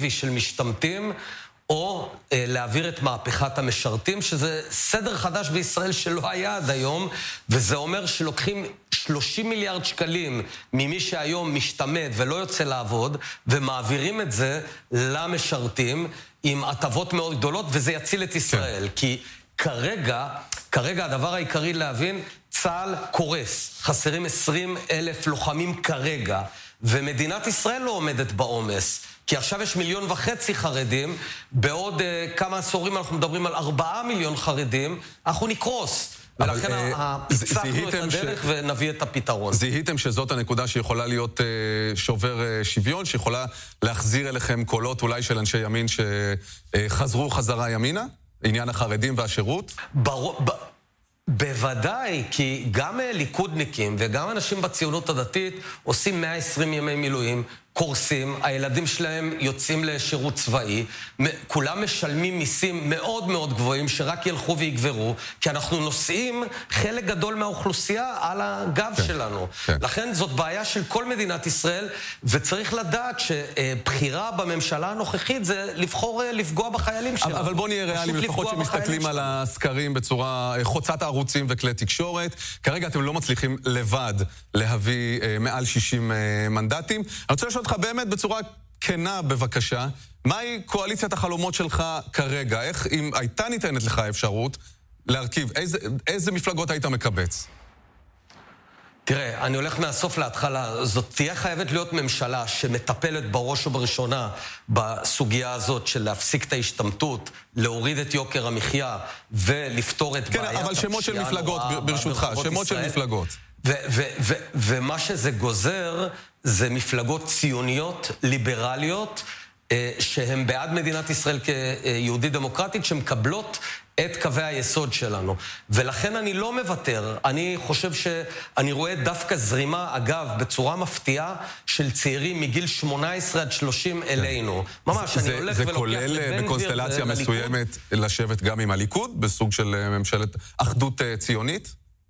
מסיבי של משתמטים, או להעביר את מהפכת המשרתים, שזה סדר חדש בישראל שלא היה עד היום, וזה אומר שלוקחים 30 מיליארד שקלים ממי שהיום משתמט ולא יוצא לעבוד, ומעבירים את זה למשרתים עם הטבות מאוד גדולות, וזה יציל את ישראל. כי כרגע הדבר העיקרי להבין, צה"ל קורס, חסרים 20,000 לוחמים כרגע, ומדינת ישראל לא עומדת בעומס. כי עכשיו יש 1.5 מיליון חרדים, בעוד כמה עשורים אנחנו מדברים על 4 מיליון חרדים, אנחנו נקרוס. ולכן פיצחנו את הדרך ונביא את הפתרון. זיהיתם שזאת הנקודה שיכולה להיות שובר שוויון, שיכולה להחזיר אליכם קולות אולי של אנשי ימין שחזרו חזרה ימינה? עניין החרדים והשירות? בוודאי, כי גם ליכודניקים וגם אנשים בציונות הדתית עושים 120 ימי מילואים, קורסים, הילדים שלהם יוצאים לשירות צבאי, כולם משלמים מיסים מאוד מאוד גבוהים שרק ילכו ויגברו, כי אנחנו נושאים חלק גדול מהאוכלוסייה על הגב שלנו. לכן זאת בעיה של כל מדינת ישראל, וצריך לדעת שבחירה בממשלה הנוכחית זה לבחור לפגוע בחיילים שלנו. אבל בוא נהיה ריאליים, לפחות שמסתכלים על הסקרים בצורה חוצת הערוצים וכלי תקשורת. כרגע אתם לא מצליחים לבד להביא מעל 60 מנדטים. אני רוצה לשאול אותך באמת בצורה כנה בבקשה, מהי קואליציית החלומות שלך כרגע? איך, אם הייתה ניתנת לך אפשרות להרכיב, איזה מפלגות היית מקבץ? תראה, אני הולך מהסוף להתחלה. זאת תהיה חייבת להיות ממשלה שמטפלת בראש ובראשונה בסוגיה הזאת של להפסיק את ההשתמטות, להוריד את יוקר המחיה ולפתור את בעיית הפשיעה. כן, אבל שמות של מפלגות, ברשותך, שמות של מפלגות. ומה שזה גוזר זה מפלגות ציוניות, ליברליות, שהן בעד מדינת ישראל כיהודית דמוקרטית, שמקבלות את קווי היסוד שלנו. ולכן אני לא מוותר. אני חושב שאני רואה דווקא זרימה, אגב, בצורה מפתיעה, של צעירים מגיל 18 עד 30 אלינו. ממש, אני הולך ולוקח לבן גביר. זה כולל בקונסטלציה מסוימת לשבת גם עם הליכוד, בסוג של ממשלת אחדות ציונית?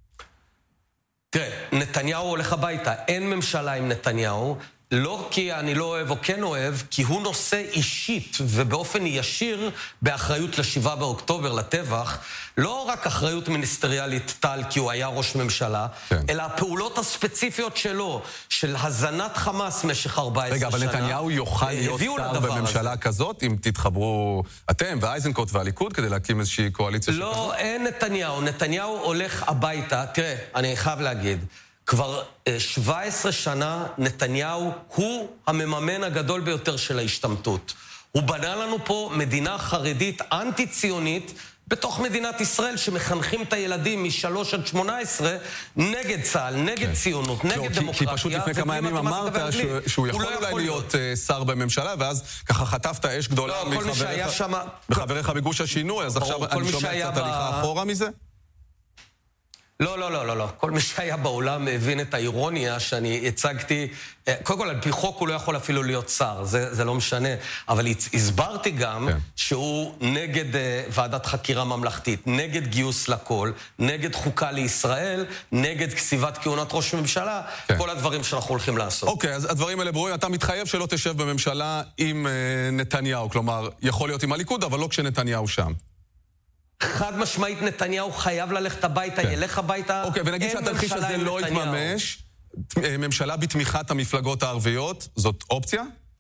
תראה, נתניהו הולך הביתה. אין ממשלה עם נתניהו. לא כי אני לא אוהב או כן אוהב, כי הוא נושא אישית ובאופן ישיר באחריות ל7 באוקטובר, לטבח, לא רק אחריות מיניסטריאלית טל כי הוא היה ראש ממשלה, אלא הפעולות הספציפיות שלו, של הזנת חמאס משך 14 שנה. רגע, אבל נתניהו יוכל להיות שר בממשלה כזאת, אם תתחברו אתם ואייזנקוט והליכוד, כדי להקים איזושהי קואליציה שכזאת? לא, אין נתניהו. נתניהו הולך הביתה. תראה, אני חייב להגיד, כבר 17 שנה נתניהו הוא המממן הגדול ביותר של ההשתמטות. הוא בנה לנו פה מדינה חרדית אנטי-ציונית בתוך מדינת ישראל, שמחנכים את הילדים מ3 עד 18 נגד צה"ל, נגד ציונות, נגד דמוקרטיה. כי פשוט לפני כמה ימים אמרת שהוא יכול אולי להיות שר בממשלה, ואז ככה חטפת אש גדולה מחבריך בגוש השינוי, אז עכשיו אני שומע קצת הליכה אחורה מזה? לא. כל מי שהיה בעולם הבין את האירוניה שאני הצגתי. קודם כל, על פי חוק הוא לא יכול אפילו להיות שר, זה לא משנה. אבל הסברתי גם שהוא נגד ועדת חקירה ממלכתית, נגד גיוס לכל, נגד חוקה לישראל, נגד כסיבת כהונת ראש ממשלה, כל הדברים שאנחנו הולכים לעשות. אוקיי, אז הדברים האלה ברורים. אתה מתחייב שלא תשב בממשלה עם נתניהו, כלומר, יכול להיות עם הליכוד, אבל לא כשנתניהו שם. חד משמעית נתניהו חייב ללכת הביתה, ילך הביתה. אוקיי, ונגיד שהתרחיש הזה לא יתממש, ממשלה בתמיכת המפלגות הערביות, זאת אופציה?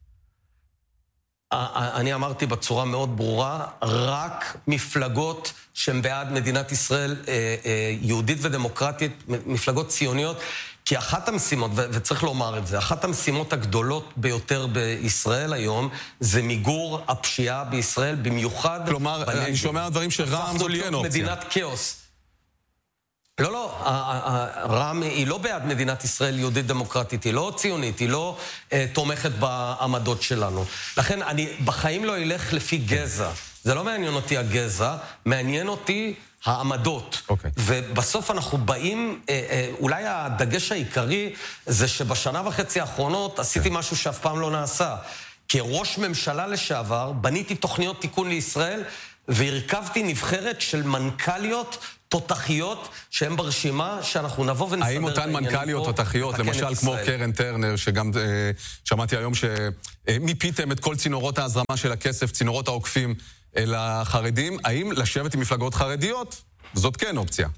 אני אמרתי בצורה מאוד ברורה, רק מפלגות שהן בעד מדינת ישראל יהודית ודמוקרטית, מפלגות ציוניות, כי אחת המשימות, וצריך לומר את זה, אחת המשימות הגדולות ביותר בישראל היום, זה מיגור הפשיעה בישראל, במיוחד בנגב. כלומר, אני שומע דברים שרע"מ זאת כן אופציה. מדינת כאוס. לא, רע"מ היא לא בעד מדינת ישראל יהודית דמוקרטית, היא לא ציונית, היא לא תומכת בעמדות שלנו. לכן אני בחיים לא אלך לפי גזע. זה לא מעניין אותי הגזע, מעניין אותי העמדות. ובסוף אנחנו באים, אולי הדגש העיקרי זה שבשנה וחצי האחרונות עשיתי משהו שאף פעם לא נעשה. כראש ממשלה לשעבר, בניתי תוכניות תיקון לישראל, והרכבתי נבחרת של מנכ"ליות תותחיות שהן ברשימה, שאנחנו נבוא ונסדר האם אותן מנכ"ליות תותחיות, למשל כמו קרן טרנר, שגם שמעתי היום שמיפיתם את כל צינורות ההזרמה של הכסף, צינורות העוקפים אל החרדים, האם לשבת עם מפלגות חרדיות? זאת כן אופציה.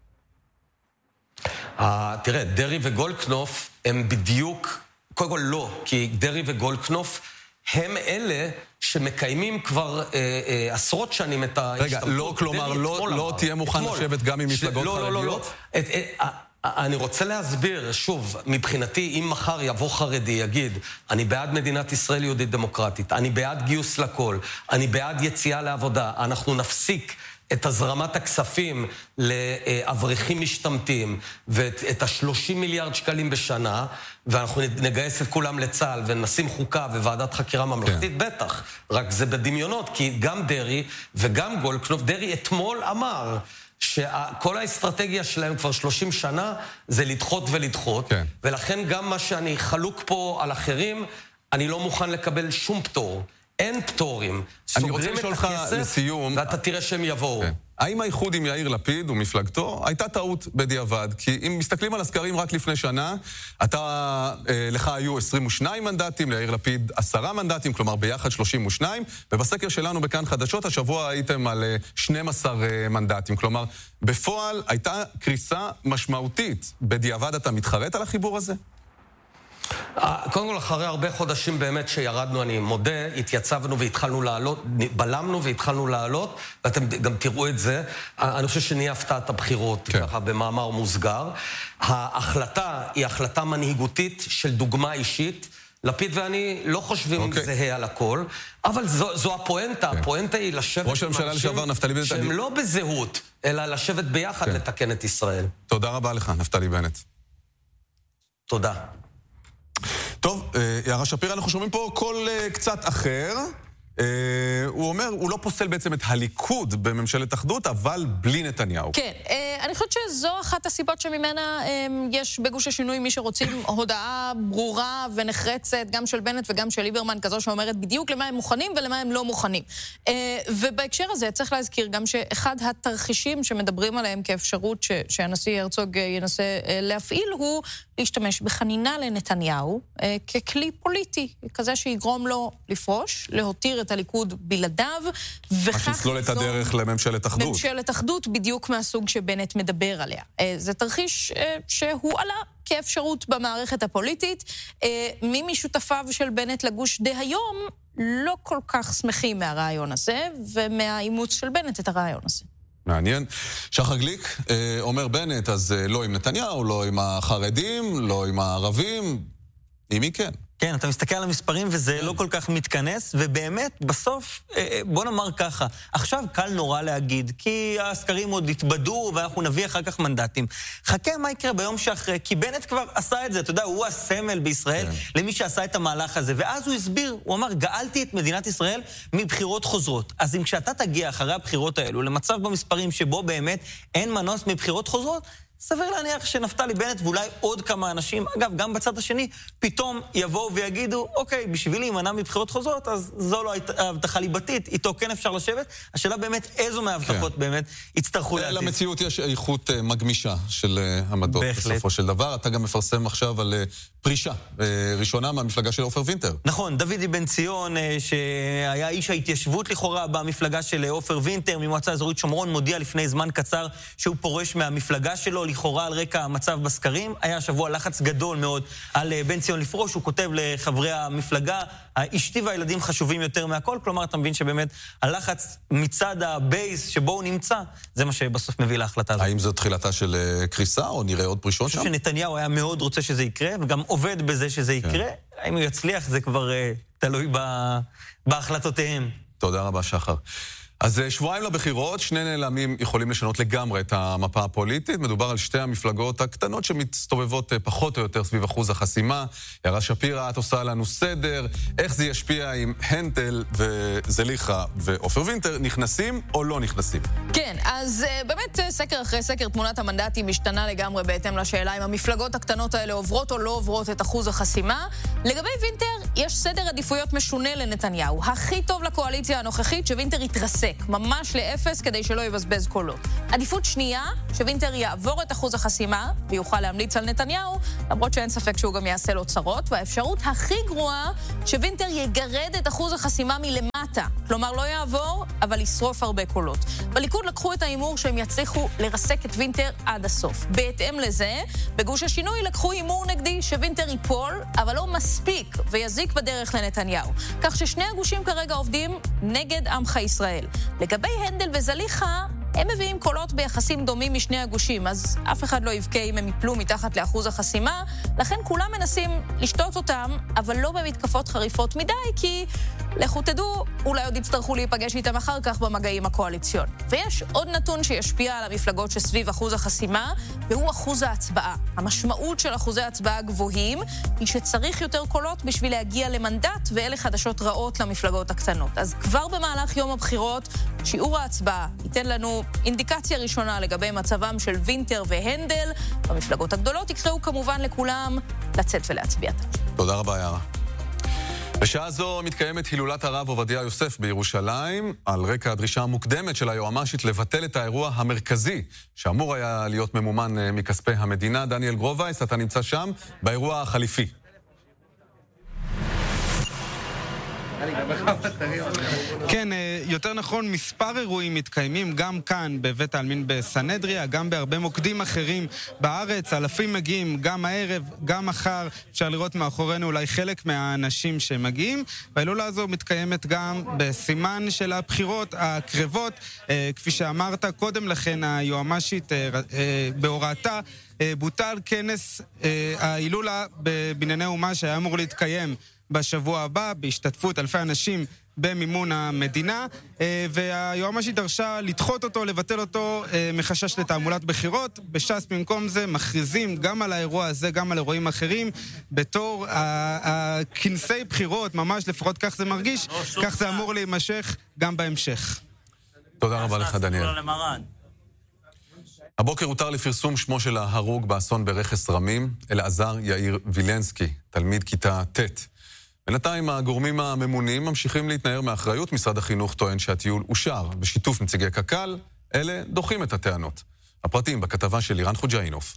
תראה, דרי וגולדקנופ הם בדיוק, קודם כל לא, כי דרי וגולדקנופ הם אלה שמקיימים כבר עשרות שנים את ההשתמטות. רגע, לא, כלומר, לא תהיה מוכן לשבת גם עם מפלגות חרדיות? אני רוצה להסביר, שוב, מבחינתי, אם מחר יבוא חרדי, יגיד, אני בעד מדינת ישראל יהודית דמוקרטית, אני בעד גיוס לכל, אני בעד יציאה לעבודה, אנחנו נפסיק את הזרמת הכספים לאברכים משתמטים, ואת ה-30 מיליארד שקלים בשנה, ואנחנו נגייס את כולם לצה"ל, ונשים חוקה וועדת חקירה ממלכתית, בטח. רק זה בדמיונות, כי גם דרי וגם גולדקנופ, דרי אתמול אמר שכל האסטרטגיה שלהם כבר 30 שנה, זה לדחות ולדחות, כן. ולכן גם מה שאני חלוק פה על אחרים, אני לא מוכן לקבל שום פטור. אין פטורים. סוגרים את הכסף, ואתה תראה שהם יבואו. האם האיחוד עם יאיר לפיד ומפלגתו הייתה טעות בדיעבד? כי אם מסתכלים על הסקרים רק לפני שנה, לך היו 22 מנדטים, ליאיר לפיד 10 מנדטים, כלומר ביחד 32, ובסקר שלנו בכאן חדשות, השבוע הייתם על 12 מנדטים. כלומר, בפועל הייתה קריסה משמעותית. בדיעבד אתה מתחרט על החיבור הזה? קודם כל, אחרי הרבה חודשים באמת שירדנו, אני מודה, התייצבנו והתחלנו לעלות, בלמנו והתחלנו לעלות, ואתם גם תראו את זה. אני חושב שנהיה הפתעת הבחירות, ככה במאמר מוסגר. ההחלטה היא החלטה מנהיגותית של דוגמה אישית. לפיד ואני לא חושבים זהה על הכל, אבל זו הפואנטה. הפואנטה היא לשבת ראש הממשלה לשעבר נפתלי בנט, שהם לא בזהות, אלא לשבת ביחד לתקן את ישראל. תודה רבה לך, נפתלי בנט. תודה. טוב, יערה שפירא, אנחנו שומעים פה קול קצת אחר. הוא אומר, הוא לא פוסל בעצם את הליכוד בממשלת אחדות, אבל בלי נתניהו. כן, אני חושבת שזו אחת הסיבות שממנה יש בגוש השינוי מי שרוצים הודעה ברורה ונחרצת, גם של בנט וגם של ליברמן, כזו שאומרת בדיוק למה הם מוכנים ולמה הם לא מוכנים. ובהקשר הזה צריך להזכיר גם שאחד התרחישים שמדברים עליהם כאפשרות שהנשיא הרצוג ינסה להפעיל, הוא להשתמש בחנינה לנתניהו ככלי פוליטי, כזה שיגרום לו לפרוש, להותיר את הליכוד בלעדיו, וכך שיסלול את הדרך לממשלת אחדות. ממשלת אחדות בדיוק מהסוג שבנט מדבר עליה. זה תרחיש שהוא עלה כאפשרות במערכת הפוליטית. מי משותפיו של בנט לגוש דהיום לא כל כך שמחים מהרעיון הזה, ומהאימוץ של בנט את הרעיון הזה. מעניין. שחר גליק אומר בנט, אז לא עם נתניהו, לא עם החרדים, לא עם הערבים, עם מי כן? כן, אתה מסתכל על המספרים וזה לא כל כך מתכנס, ובאמת, בסוף, בוא נאמר ככה, עכשיו קל נורא להגיד, כי הסקרים עוד התבדו ואנחנו נביא אחר כך מנדטים. חכה מה יקרה ביום שאחרי, כי בנט כבר עשה את זה, אתה יודע, הוא הסמל בישראל למי שעשה את המהלך הזה, ואז הוא הסביר, הוא אמר, גאלתי את מדינת ישראל מבחירות חוזרות. אז אם כשאתה תגיע אחרי הבחירות האלו, למצב במספרים שבו באמת אין מנוס מבחירות חוזרות, סביר להניח שנפתלי בנט ואולי עוד כמה אנשים, אגב, גם בצד השני, פתאום יבואו ויגידו, אוקיי, בשביל להימנע מבחירות חוזרות, אז זו לא הבטחה ליבתית, איתו כן אפשר לשבת. השאלה באמת, איזו מההבטחות באמת יצטרכו להזיז. למציאות יש איכות מגמישה של עמדות בסופו של דבר. אתה גם מפרסם עכשיו על פרישה ראשונה מהמפלגה של עופר וינטר. נכון, דודי בן ציון, שהיה איש ההתיישבות לכאורה במפלגה של עופר וינטר, ממועצה אזורית שומרון, מודיע לפני זמן קצר שהוא פורש מהמפלגה שלו, לכאורה על רקע המצב בסקרים. היה שבוע לחץ גדול מאוד על בן ציון לפרוש, הוא כותב לחברי המפלגה, אשתי והילדים חשובים יותר מהכל, כלומר אתה מבין שבאמת הלחץ מצד הבייס שבו הוא נמצא, זה מה שבסוף מביא להחלטה הזאת. האם זו תחילתה של קריסה או נראה עוד פרישות שם? אני חושב שנתניהו היה מאוד רוצה שזה יקרה, וגם עובד בזה שזה יקרה. האם הוא יצליח זה כבר תלוי בהחלטותיהם. תודה רבה שחר. אז שבועיים לבחירות, שני נעלמים יכולים לשנות לגמרי את המפה הפוליטית. מדובר על שתי המפלגות הקטנות שמסתובבות פחות או יותר סביב אחוז החסימה. יערה שפירא, את עושה לנו סדר. איך זה ישפיע אם הנדל וזליכה ועופר וינטר נכנסים או לא נכנסים? כן, אז באמת סקר אחרי סקר תמונת המנדטים משתנה לגמרי בהתאם לשאלה אם המפלגות הקטנות האלה עוברות או לא עוברות את אחוז החסימה. לגבי וינטר יש סדר עדיפויות משונה לנתניהו. הכי טוב לקואליציה הנוכחית שווינטר יתרסק. לרסק, ממש לאפס, כדי שלא יבזבז קולות. עדיפות שנייה, שווינטר יעבור את אחוז החסימה, ויוכל להמליץ על נתניהו, למרות שאין ספק שהוא גם יעשה לו צרות, והאפשרות הכי גרועה, שווינטר יגרד את אחוז החסימה מלמטה. כלומר, לא יעבור, אבל ישרוף הרבה קולות. בליכוד לקחו את האימור שהם יצליחו לרסק את וינטר עד הסוף. בהתאם לזה, בגוש השינוי לקחו אימור נגדי שווינטר ייפול, אבל לא מספיק, ויזיק בדרך לנתניהו. כך ששני הגושים כרגע עובדים נגד עמך ישראל. לגבי הנדל וזליחה, הם מביאים קולות ביחסים דומים משני הגושים, אז אף אחד לא יבכה אם הם יפלו מתחת לאחוז החסימה, לכן כולם מנסים לשתות אותם, אבל לא במתקפות חריפות מדי, כי לכו תדעו, אולי עוד יצטרכו להיפגש איתם אחר כך במגעים הקואליציון. ויש עוד נתון שישפיע על המפלגות שסביב אחוז החסימה, והוא אחוז ההצבעה. המשמעות של אחוזי ההצבעה גבוהים היא שצריך יותר קולות בשביל להגיע למנדט, ואלה חדשות רעות למפלגות הקטנות. אז כבר במהלך יום הבחירות, שיעור ההצבעה ייתן לנו אינדיקציה ראשונה לגבי מצבם של וינטר והנדל. במפלגות הגדולות יקראו כמובן לכולם לצאת ולהצביע. תודה רבה, יערה. בשעה זו מתקיימת הילולת הרב עובדיה יוסף בירושלים, על רקע הדרישה המוקדמת של היועמ"שית לבטל את האירוע המרכזי, שאמור היה להיות ממומן מכספי המדינה. דניאל גרובייס, אתה נמצא שם באירוע החליפי. כן, יותר נכון, מספר אירועים מתקיימים גם כאן בבית העלמין בסנהדריה, גם בהרבה מוקדים אחרים בארץ. אלפים מגיעים גם הערב, גם מחר. אפשר לראות מאחורינו אולי חלק מהאנשים שמגיעים. וההילולה הזו מתקיימת גם בסימן של הבחירות הקרבות. כפי שאמרת קודם לכן, היועמ"שית בהוראתה בוטל כנס ההילולה בבנייני אומה שהיה אמור להתקיים בשבוע הבא, בהשתתפות אלפי אנשים במימון המדינה, והיועמ"שית דרשה לדחות אותו, לבטל אותו, מחשש לתעמולת בחירות. בש"ס במקום זה מכריזים גם על האירוע הזה, גם על אירועים אחרים, בתור כנסי בחירות, ממש לפחות כך זה מרגיש, כך זה אמור להימשך גם בהמשך. תודה רבה לך, דניאל. הבוקר הותר לפרסום שמו של ההרוג באסון ברכס רמים, אלעזר יאיר וילנסקי, תלמיד כיתה ט'. בינתיים הגורמים הממונים ממשיכים להתנער מאחריות. משרד החינוך טוען שהטיול אושר בשיתוף נציגי קק"ל, אלה דוחים את הטענות. הפרטים בכתבה של לירן חוג'אינוף.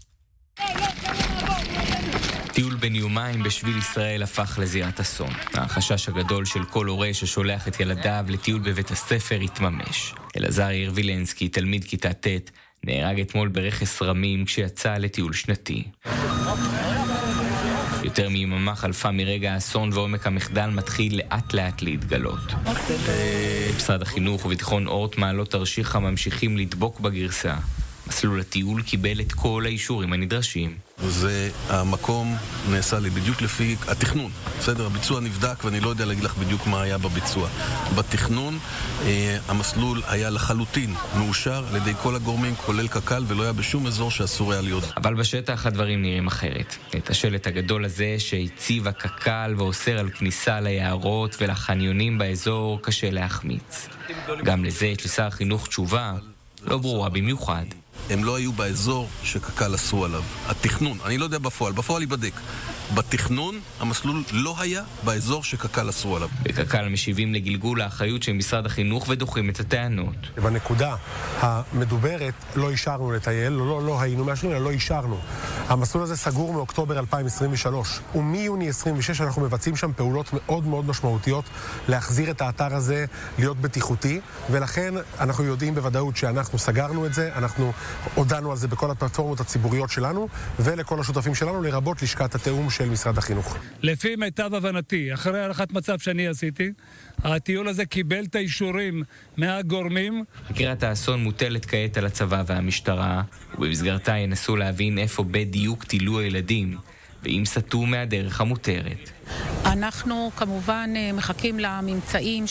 טיול בן יומיים בשביל ישראל הפך לזירת אסון. החשש הגדול של כל הורה ששולח את ילדיו לטיול בבית הספר התממש. אלעזר יאיר וילנסקי, תלמיד כיתה ט', נהרג אתמול ברכס רמים כשיצא לטיול שנתי. יותר מיממה חלפה מרגע האסון ועומק המחדל מתחיל לאט לאט להתגלות. משרד החינוך וביטחון אורט מעלות תרשיחא ממשיכים לדבוק בגרסה. מסלול הטיול קיבל את כל האישורים הנדרשים. זה המקום נעשה לי בדיוק לפי התכנון. בסדר, הביצוע נבדק ואני לא יודע להגיד לך בדיוק מה היה בביצוע. בתכנון המסלול היה לחלוטין מאושר על ידי כל הגורמים, כולל קק"ל, ולא היה בשום אזור שאסור היה להיות. אבל בשטח הדברים נראים אחרת. את השלט הגדול הזה שהציב הקק"ל ואוסר על כניסה ליערות ולחניונים באזור קשה להחמיץ. גם לזה יש לשר החינוך תשובה לא ברורה במיוחד. הם לא היו באזור שקק"ל אסרו עליו. התכנון, אני לא יודע בפועל ייבדק. בתכנון המסלול לא היה באזור שקק"ל אסרו עליו. בקק"ל משיבים לגלגול האחריות של משרד החינוך ודוחים את הטענות. בנקודה המדוברת לא אישרנו לטייל, לא היינו מאשרים, אלא לא אישרנו. המסלול הזה סגור מאוקטובר 2023, ומיוני 26 אנחנו מבצעים שם פעולות מאוד מאוד משמעותיות להחזיר את האתר הזה להיות בטיחותי, ולכן אנחנו יודעים בוודאות שאנחנו סגרנו את זה, אנחנו הודענו על זה בכל הפלטפורמות הציבוריות שלנו, ולכל השותפים שלנו, לרבות לשכת התאום של משרד החינוך. לפי מיטב הבנתי, אחרי הערכת מצב שאני עשיתי, הטיול הזה קיבל את האישורים מהגורמים. חקירת האסון מוטלת כעת על הצבא והמשטרה, ובמסגרתה ינסו להבין איפה בדיוק טילו הילדים, ואם סטו מהדרך המותרת. אנחנו כמובן מחכים לממצאים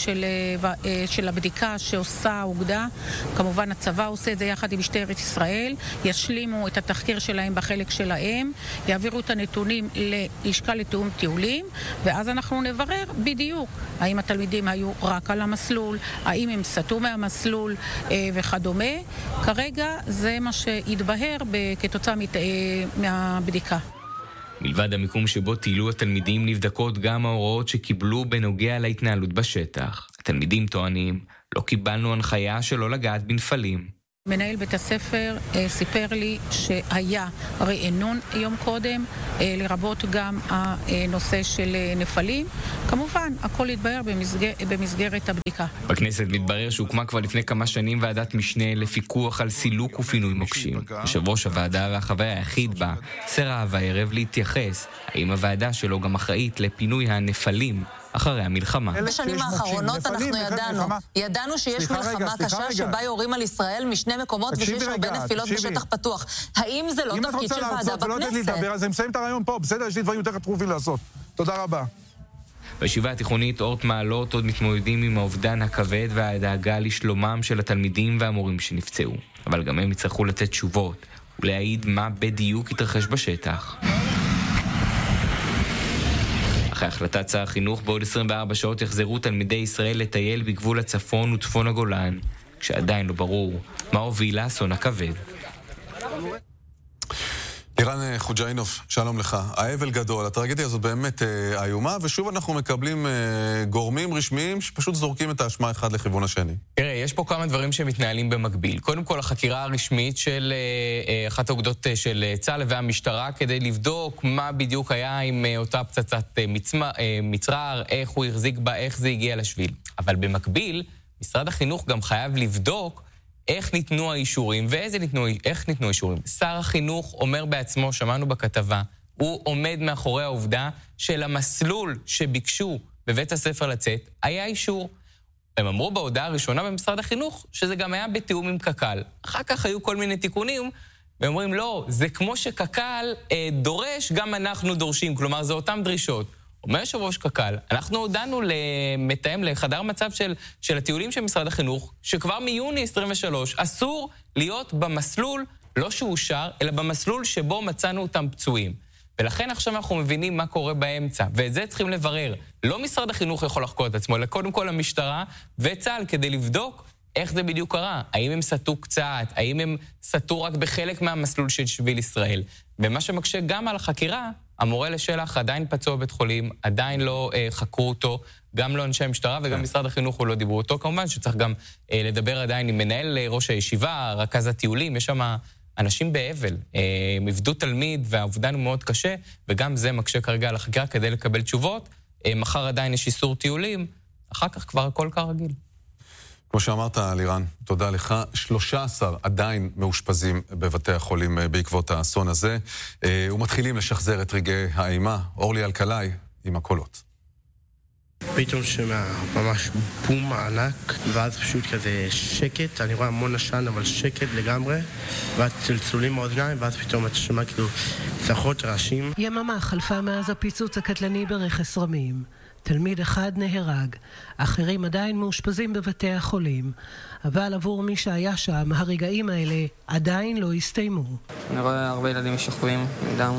של הבדיקה שעושה האוגדה. כמובן הצבא עושה את זה יחד עם משטרת ישראל, ישלימו את התחקיר שלהם בחלק שלהם, יעבירו את הנתונים ללשכה לתיאום טיולים, ואז אנחנו נברר בדיוק האם התלמידים היו רק על המסלול, האם הם סטו מהמסלול וכדומה. כרגע זה מה שהתבהר כתוצאה מהבדיקה. מלבד המיקום שבו טיילו התלמידים נבדקות גם ההוראות שקיבלו בנוגע להתנהלות בשטח. התלמידים טוענים לא קיבלנו הנחיה שלא לגעת בנפלים. מנהל בית הספר סיפר לי שהיה רענון יום קודם, לרבות גם הנושא של נפלים. כמובן, הכל התברר במסגרת הבדיקה. בכנסת מתברר שהוקמה כבר לפני כמה שנים ועדת משנה לפיקוח על סילוק ופינוי מוקשים. יושב ראש הוועדה והחבר היחיד בה סירב הערב להתייחס. האם הוועדה שלו גם אחראית לפינוי הנפלים אחרי המלחמה? בשנים האחרונות אנחנו ידענו שיש מלחמה קשה שבה יורים על ישראל משני מקומות ושיש הרבה נפילות בשטח פתוח. האם זה לא תפקיד של ועדה בכנסת? אז אני מסיים את הרעיון פה, בסדר? יש לי דברים יותר דחופים לעשות. תודה רבה. בישיבה התיכונית אורט מעלות עוד מתמודדים עם האובדן הכבד והדאגה לשלומם של התלמידים והמורים שנפצעו. אבל גם הם יצטרכו לתת תשובות ולהעיד מה בדיוק התרחש בשטח. אחרי החלטת שר החינוך, בעוד 24 שעות יחזרו תלמידי ישראל לטייל בגבול הצפון וצפון הגולן, כשעדיין לא ברור מה הוביל לאסון הכבד. לירן חוג'יינוף, שלום לך. האבל גדול, הטרגדיה הזאת באמת איומה, ושוב אנחנו מקבלים גורמים רשמיים שפשוט זורקים את האשמה אחד לכיוון השני. תראה, יש פה כמה דברים שמתנהלים במקביל. קודם כל, החקירה הרשמית של אחת האוגדות של צה"ל והמשטרה, כדי לבדוק מה בדיוק היה עם אותה פצצת מצרר, איך הוא החזיק בה, איך זה הגיע לשביל. אבל במקביל, משרד החינוך גם חייב לבדוק איך ניתנו האישורים ואיך ניתנו האישורים. שר החינוך אומר בעצמו, שמענו בכתבה, הוא עומד מאחורי העובדה של המסלול שביקשו בבית הספר לצאת, היה אישור. הם אמרו בהודעה הראשונה במשרד החינוך שזה גם היה בתיאום עם קק"ל. אחר כך היו כל מיני תיקונים, ואומרים לא, זה כמו שקק"ל דורש, גם אנחנו דורשים, כלומר זה אותם דרישות. אומר יושב ראש קק"ל, אנחנו הודענו למתאם לחדר מצב של הטיולים של משרד החינוך, שכבר מיוני 23 אסור להיות במסלול, לא שאושר, אלא במסלול שבו מצאנו אותם פצועים. ולכן עכשיו אנחנו מבינים מה קורה באמצע, ואת זה צריכים לברר. לא משרד החינוך יכול לחקור את עצמו, אלא קודם כל המשטרה וצה"ל, כדי לבדוק איך זה בדיוק קרה. האם הם סטו קצת, האם הם סטו רק בחלק מהמסלול של שביל ישראל. ומה שמקשה גם על החקירה, המורה לשלח עדיין פצוע בבית חולים, עדיין לא חקרו אותו, גם לא אנשי המשטרה וגם משרד החינוך הוא לא דיברו אותו. כמובן שצריך גם לדבר עדיין עם מנהל ראש הישיבה, רכז הטיולים, יש שם אנשים באבל, הם עבדו תלמיד והאובדן הוא מאוד קשה, וגם זה מקשה כרגע על החקירה כדי לקבל תשובות. מחר עדיין יש איסור טיולים, אחר כך כבר הכל כרגיל. כמו שאמרת, לירן, תודה לך. 13 עדיין מאושפזים בבתי החולים בעקבות האסון הזה, ומתחילים לשחזר את רגעי האימה. אורלי אלקלעי עם הקולות. פתאום שמע ממש בום ענק, ואז פשוט כזה שקט, אני רואה המון עשן, אבל שקט לגמרי, ואז צלצולים מאוזניים, ואז פתאום אתה שמע כאילו צרחות, רעשים. יממה חלפה מאז הפיצוץ הקטלני ברכס רמים. תלמיד אחד נהרג, אחרים עדיין מאושפזים בבתי החולים, אבל עבור מי שהיה שם, הרגעים האלה עדיין לא הסתיימו. אני רואה הרבה ילדים שוכבים עם דם,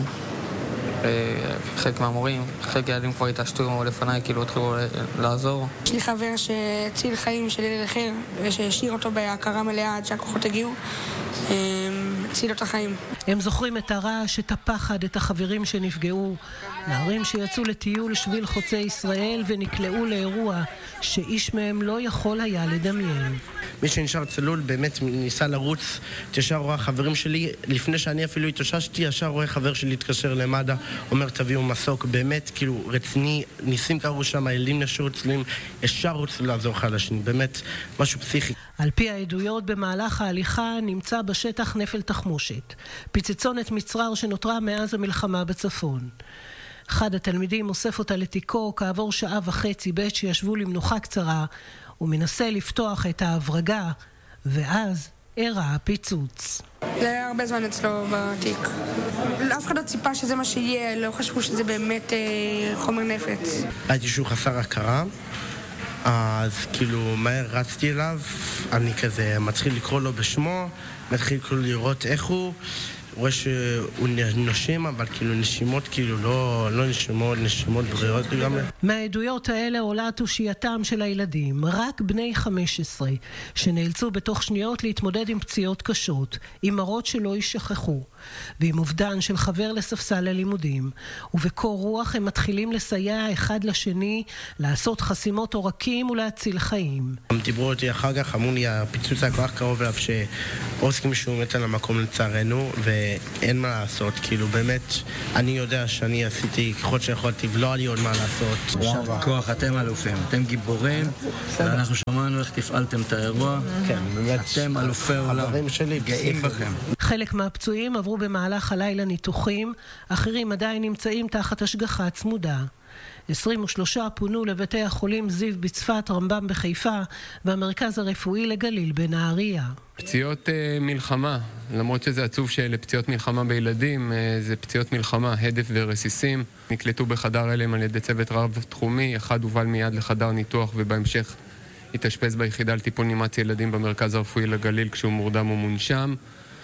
חלק מהמורים, חלק ילדים כבר התעשתו לפניי, כאילו התחילו לעזור. יש לי חבר שהציל חיים של ילד אחר, ושהשאיר אותו בהכרה מלאה עד שהכוחות הגיעו, הציל לו את החיים. הם זוכרים את הרעש, את הפחד, את החברים שנפגעו, נערים שיצאו לטיול שביל חוצי ישראל ונקלעו לאירוע שאיש מהם לא יכול היה לדמיין. מי שנשאר צלול באמת ניסה לרוץ, ישר רואה חברים שלי, לפני שאני אפילו התאוששתי, ישר רואה חבר שלי התקשר למד"א, אומר תביאו מסוק, באמת כאילו רציני, ניסים קראו שם, הילדים נשארו צלולים, ישר רוצים לעזור אחד לשני, באמת משהו פסיכי. על פי העדויות במהלך ההליכה נמצא בשטח נפל תחמושת, פיצצונת מצרר שנותרה מאז המלחמה בצפון. אחד התלמידים אוסף אותה לתיקו כעבור שעה וחצי בעת שישבו למנוחה קצרה, ומנסה לפתוח את ההברגה, ואז אירע הפיצוץ. זה היה הרבה זמן אצלו בתיק. אף אחד לא ציפה שזה מה שיהיה, לא חשבו שזה באמת חומר נפץ. הייתי שהוא חסר הכרה, אז כאילו מהר רצתי אליו, אני כזה מתחיל לקרוא לו בשמו, מתחיל כאילו לראות איך הוא, רואה שהוא נושם, אבל כאילו נשימות כאילו לא נשימות בריאות לגמרי. מהעדויות האלה עולה תושייתם של הילדים, רק בני 15, שנאלצו בתוך שניות להתמודד עם פציעות קשות, עם מראות שלא יישכחו, ועם אובדן של חבר לספסל הלימודים, ובקור רוח הם מתחילים לסייע אחד לשני, לעשות חסימות עורקים ולהציל חיים. הם דיברו אותי אחר כך, אמרו לי, הפיצוץ היה כל כך קרוב אליו שעוסקים שהוא מת על המקום לצערנו, ואין מה לעשות, כאילו באמת, אני יודע שאני עשיתי ככל שיכולתי, ולא היה לי עוד מה לעשות. יישר כוח, אתם אלופים, אתם גיבורים, ואנחנו שמענו איך תפעלתם את האירוע. כן, באמת. אתם אלופי עולם, גאים בכם. חלק מהפצועים עברו במהלך הלילה ניתוחים, אחרים עדיין נמצאים תחת השגחה צמודה. 23 פונו לבתי החולים זיו בצפת, רמב"ם בחיפה, והמרכז הרפואי לגליל בנהריה. פציעות מלחמה, למרות שזה עצוב שלפציעות מלחמה בילדים, זה פציעות מלחמה, הדף ורסיסים. נקלטו בחדר הלם על ידי צוות רב תחומי, אחד הובל מיד לחדר ניתוח ובהמשך התאשפז ביחידה לטיפול נמרץ ילדים במרכז הרפואי לגליל כשהוא מורדם ומונשם.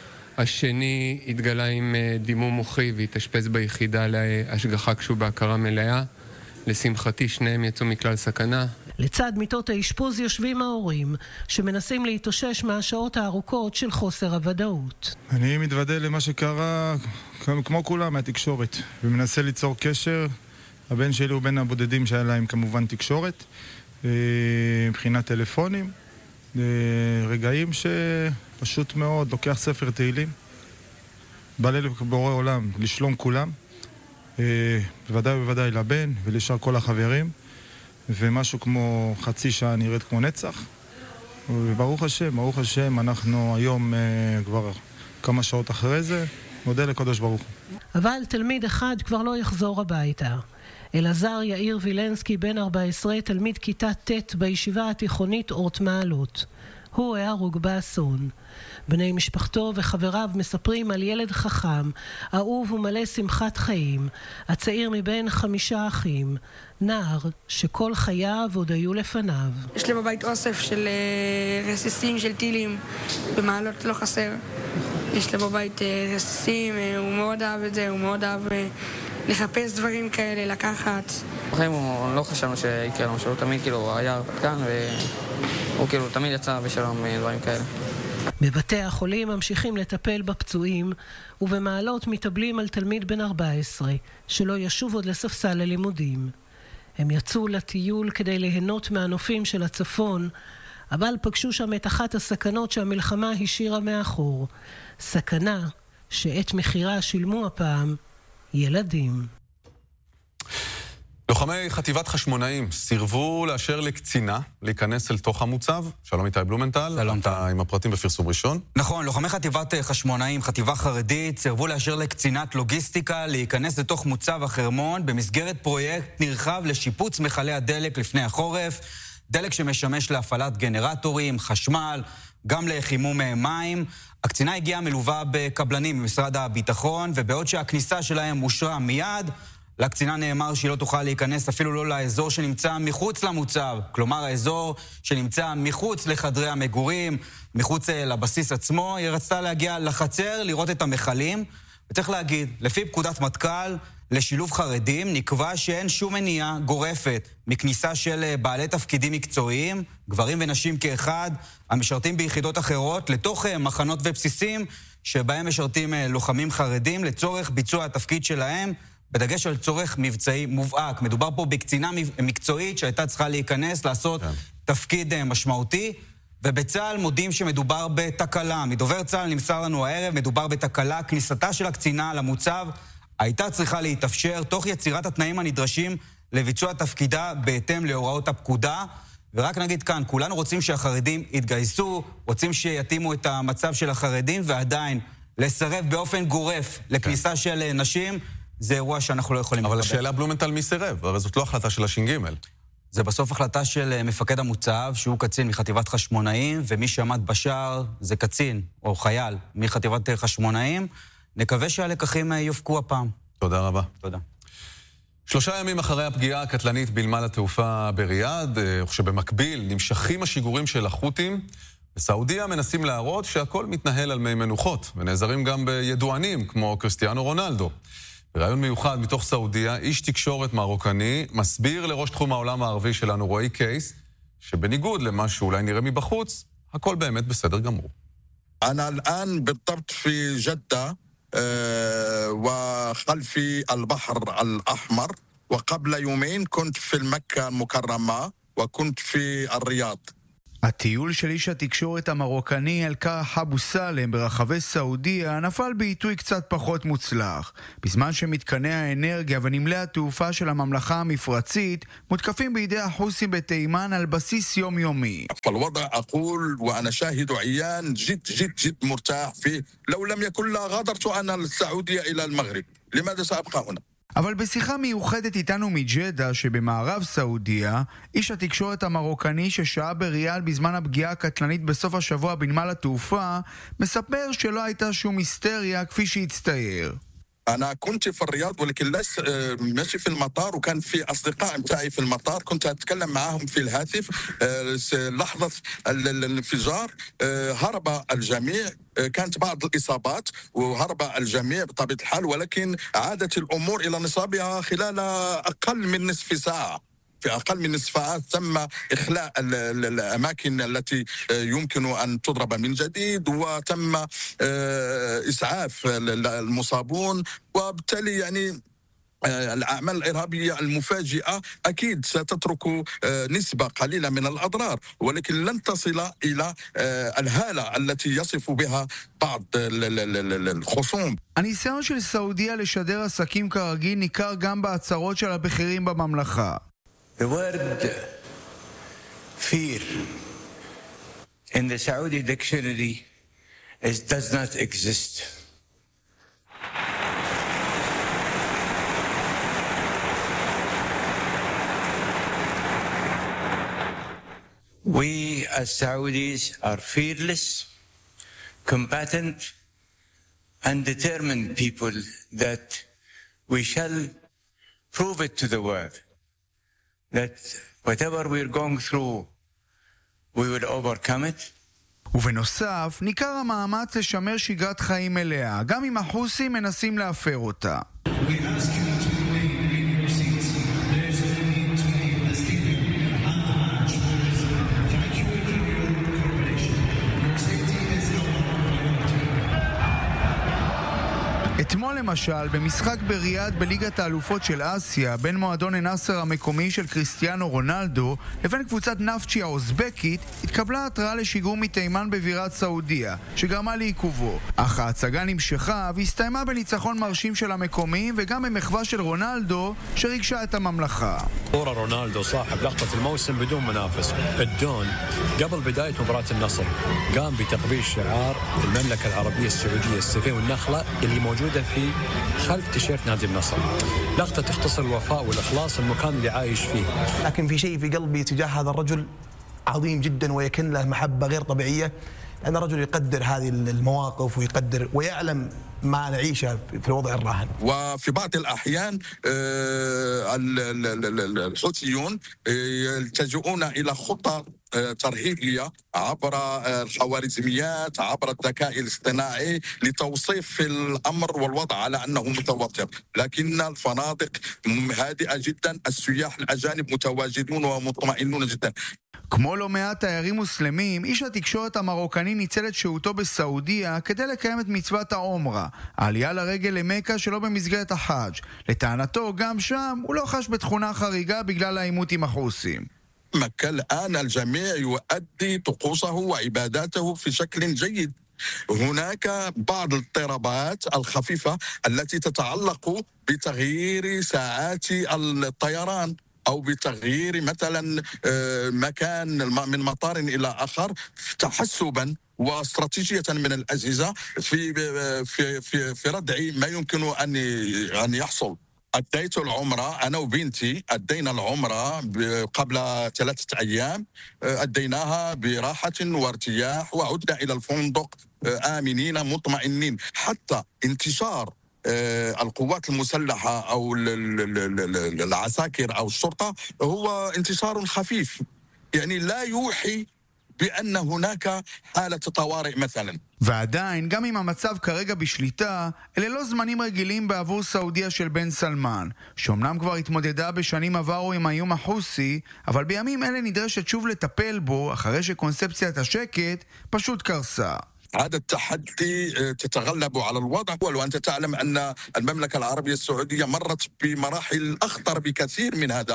השני התגלה עם דימום מוחי והתאשפז ביחידה להשגחה כשהוא בהכרה מלאה. לשמחתי שניהם יצאו מכלל סכנה. לצד מיטות האשפוז יושבים ההורים שמנסים להתאושש מהשעות הארוכות של חוסר הוודאות. אני מתוודא למה שקרה כמו כולם מהתקשורת ומנסה ליצור קשר. הבן שלי הוא בין הבודדים שהיה להם כמובן תקשורת מבחינת טלפונים. רגעים שפשוט מאוד לוקח ספר תהילים בליל בורא עולם לשלום כולם, בוודאי לבן ולשאר כל החברים, ומשהו כמו חצי שעה נראית כמו נצח, וברוך השם אנחנו היום כבר כמה שעות אחרי זה, מודה לקדוש ברוך הוא. אבל תלמיד אחד כבר לא יחזור הביתה. אלעזר יאיר וילנסקי בן 14, תלמיד כיתה ט' בישיבה התיכונית אורט מעלות. הוא היה הרוג באסון. בני משפחתו וחבריו מספרים על ילד חכם, אהוב ומלא שמחת חיים, הצעיר מבין 5 אחים, נער שכל חייו עוד היו לפניו. יש לי בבית אוסף של רסיסים של טילים, במעלות לא חסר. יש לי בבית רסיסים, הוא מאוד אהב את זה, הוא מאוד אהב לחפש דברים כאלה, לקחת. בחיים לא חשבנו שיקרה לנו, שהוא תמיד כאילו היה הרפתקן, והוא כאילו תמיד יצא בשלום דברים כאלה. בבתי החולים ממשיכים לטפל בפצועים, ובמעלות מתאבלים על תלמיד בן 14, שלא ישוב עוד לספסל הלימודים. הם יצאו לטיול כדי ליהנות מהנופים של הצפון, אבל פגשו שם את אחת הסכנות שהמלחמה השאירה מאחור. סכנה שאת מחירה שילמו הפעם ילדים. לוחמי חטיבת חשמונאים סירבו לאשר לקצינה להיכנס אל תוך המוצב. שלום איתי בלומנטל. שלום. אתה עם הפרטים בפרסום ראשון. נכון, לוחמי חטיבת חשמונאים, חטיבה חרדית, סירבו לאשר לקצינת לוגיסטיקה להיכנס לתוך מוצב החרמון במסגרת פרויקט נרחב לשיפוץ מכלי הדלק לפני החורף, דלק שמשמש להפעלת גנרטורים, חשמל, גם לחימום מים. הקצינה הגיעה מלווה בקבלנים ממשרד הביטחון, ובעוד שהכניסה שלהם אושרה מיד, לקצינה נאמר שהיא לא תוכל להיכנס אפילו לא לאזור שנמצא מחוץ למוצב, כלומר האזור שנמצא מחוץ לחדרי המגורים, מחוץ לבסיס עצמו. היא רצתה להגיע לחצר, לראות את המחלים, וצריך להגיד, לפי פקודת מטכ"ל לשילוב חרדים נקבע שאין שום מניעה גורפת מכניסה של בעלי תפקידים מקצועיים, גברים ונשים כאחד, המשרתים ביחידות אחרות, לתוך מחנות ובסיסים שבהם משרתים לוחמים חרדים לצורך ביצוע התפקיד שלהם, בדגש על צורך מבצעי מובהק. מדובר פה בקצינה מקצועית שהייתה צריכה להיכנס, לעשות תפקיד משמעותי, ובצה"ל מודים שמדובר בתקלה. מדובר צה"ל נמסר לנו הערב, מדובר בתקלה. כניסתה של הקצינה למוצב הייתה צריכה להתאפשר תוך יצירת התנאים הנדרשים לביצוע תפקידה בהתאם להוראות הפקודה. ורק נגיד כאן, כולנו רוצים שהחרדים יתגייסו, רוצים שיתאימו את המצב של החרדים, ועדיין לסרב באופן גורף לכניסה של נשים, זה אירוע שאנחנו לא יכולים לקבל. אבל השאלה בלומנטל מי סירב? הרי זאת לא החלטה של הש"ג. זה בסוף החלטה של מפקד המוצב, שהוא קצין מחטיבת חשמונאים, ומי שעמד בשער זה קצין או חייל מחטיבת חשמונאים. נקווה שהלקחים יופקו הפעם. תודה רבה. תודה. 3 ימים אחרי הפגיעה הקטלנית בנמל התעופה בריאד, שבמקביל נמשכים השיגורים של החות'ים, בסעודיה מנסים להראות שהכל מתנהל על מי מנוחות, ונעזרים גם בידוענים כמו קריסטיאנו רונלדו. ברעיון מיוחד מתוך סעודיה, איש תקשורת מרוקני מסביר לראש תחום העולם הערבי שלנו, רועי קייס, שבניגוד למה שאולי נראה מבחוץ, הכל באמת בסדר גמור. أنا الآن بالضبط في جدة وخلفي البحر الأحمر وقبل يومين كنت في مكة المكرمة وكنت في الرياض. הטיול של איש התקשורת המרוקני אל-קרח אבו סלם ברחבי סעודיה נפל בעיתוי קצת פחות מוצלח, בזמן שמתקני האנרגיה ונמלי התעופה של הממלכה המפרצית מותקפים בידי החוסים בתימן על בסיס יומיומי. فالوضع أقول وأنا شاهد عيان جد مرتاح فيه لو لم يكن لا غادرت أنا السعودية إلى المغرب لماذا سأبقى هنا؟ אבל בשיחה מיוחדת איתנו מג'דה שבמערב סעודיה, איש התקשורת המרוקני ששהה בריאד בזמן הפגיעה הקטלנית בסוף השבוע בנמל התעופה, מספר שלא הייתה שום היסטריה כפי שהצטייר. أنا كنت في الرياض ولكن لست ماشي في المطار وكان في أصدقاء متاعي في المطار كنت أتكلم معهم في الهاتف لحظة الانفجار هرب الجميع كانت بعض الإصابات وهرب الجميع بطبيعة الحال ولكن عادت الأمور إلى نصابها خلال أقل من نصف ساعة في أقل من نصف ساعة تم إخلاء الأماكن التي يمكن أن تضرب من جديد وتم إسعاف المصابون وبالتالي يعني الأعمال الإرهابية المفاجئة أكيد ستترك نسبة قليلة من الأضرار ولكن لن تصل إلى الهالة التي يصف بها بعض الخصوم. הניסיון של סעודיה לשדר עסקים כרגיל ניכר גם בהצהרות של הבכירים בממלכה. The word fear in the Saudi dictionary does not exist. We as Saudis are fearless, combatant, and determined people that we shall prove it to the world. That whatever we're going through, we will overcome it. ובנוסף, ניכר המאמץ לשמר שגרת חיים מלאה, גם אם החוסים מנסים להפר אותה. אתמול למשל, במשחק בריאד בליגת האלופות של אסיה, בין מועדון אל-נאסר המקומי של קריסטיאנו רונלדו לבין קבוצת נפצ'י האוזבקית, התקבלה התראה לשיגור מתימן בבירת סעודיה, שגרמה לעיכובו. אך ההצגה נמשכה והסתיימה בניצחון מרשים של המקומיים וגם במחווה של רונלדו שריגשה את הממלכה. كورة رونالدو صاحب لقطة الموسم بدون منافس الدون قبل بداية مباراة النصر قام بتقبيل شعار المملكة العربية السعودية السيفين والنخلة اللي موجودة في خلف تيشيرت نادي النصر. لقطة تختصر الوفاء والإخلاص المكان اللي عايش فيه. لكن في شيء في قلبي تجاه هذا الرجل عظيم جدا ويكن له محبة غير طبيعية. أنا رجل يقدر هذه المواقف ويقدر ويعلم ما نعيشه في الوضع الراهن. وفي بعض الأحيان الحوثيون يلتجؤون إلى خطة ترهيبية عبر الخوارزميات عبر الذكاء الاصطناعي لتوصيف الأمر والوضع على أنه متوتر لكن الفنادق هادئة جدا السياح الأجانب متواجدون ومطمئنون جدا. כמו לא מעט תיירים מוסלמים, איש התקשורת המרוקני ניצל את שהותו בסעודיה כדי לקיים את מצוות העומרה, העלייה לרגל למכה שלא במסגרת החאג'. לטענתו, גם שם הוא לא חש בתכונה חריגה בגלל העימות עם החוסים. مكة الآن الجميع يؤدي طقوسه وعباداته في شكل جيد. هناك بعض الاضطرابات الخفيفة التي تتعلق بتغيير ساعات الطيران أو بتغيير مثلا مكان من مطار إلى آخر تحسبا واستراتيجية من الأجهزة في ردع ما يمكن أن يحصل. أديت العمرة أنا وبنتي أدينا العمرة قبل 3 أيام أديناها براحة وارتياح وعدنا إلى الفندق آمنين مطمئنين. حتى انتشار القوات المسلحة أو العساكر أو الشرطة هو انتشار خفيف يعني لا يوحي بأن هناك حالة طوارئ مثلا. ועדיין, גם אם המצב כרגע בשליטה, אלה לא זמנים רגילים בעבור סעודיה של בן סלמן, שאומנם כבר התמודדה בשנים עברו עם האיום החוסי, אבל בימים אלה נדרשת שוב לטפל בו, אחרי שקונספציית השקט פשוט קרסה. هذا التحدي تتغلب على الوضع، وأنت تعلم أن المملكة العربية السعودية مرت بمراحل أخطر بكثير من هذا.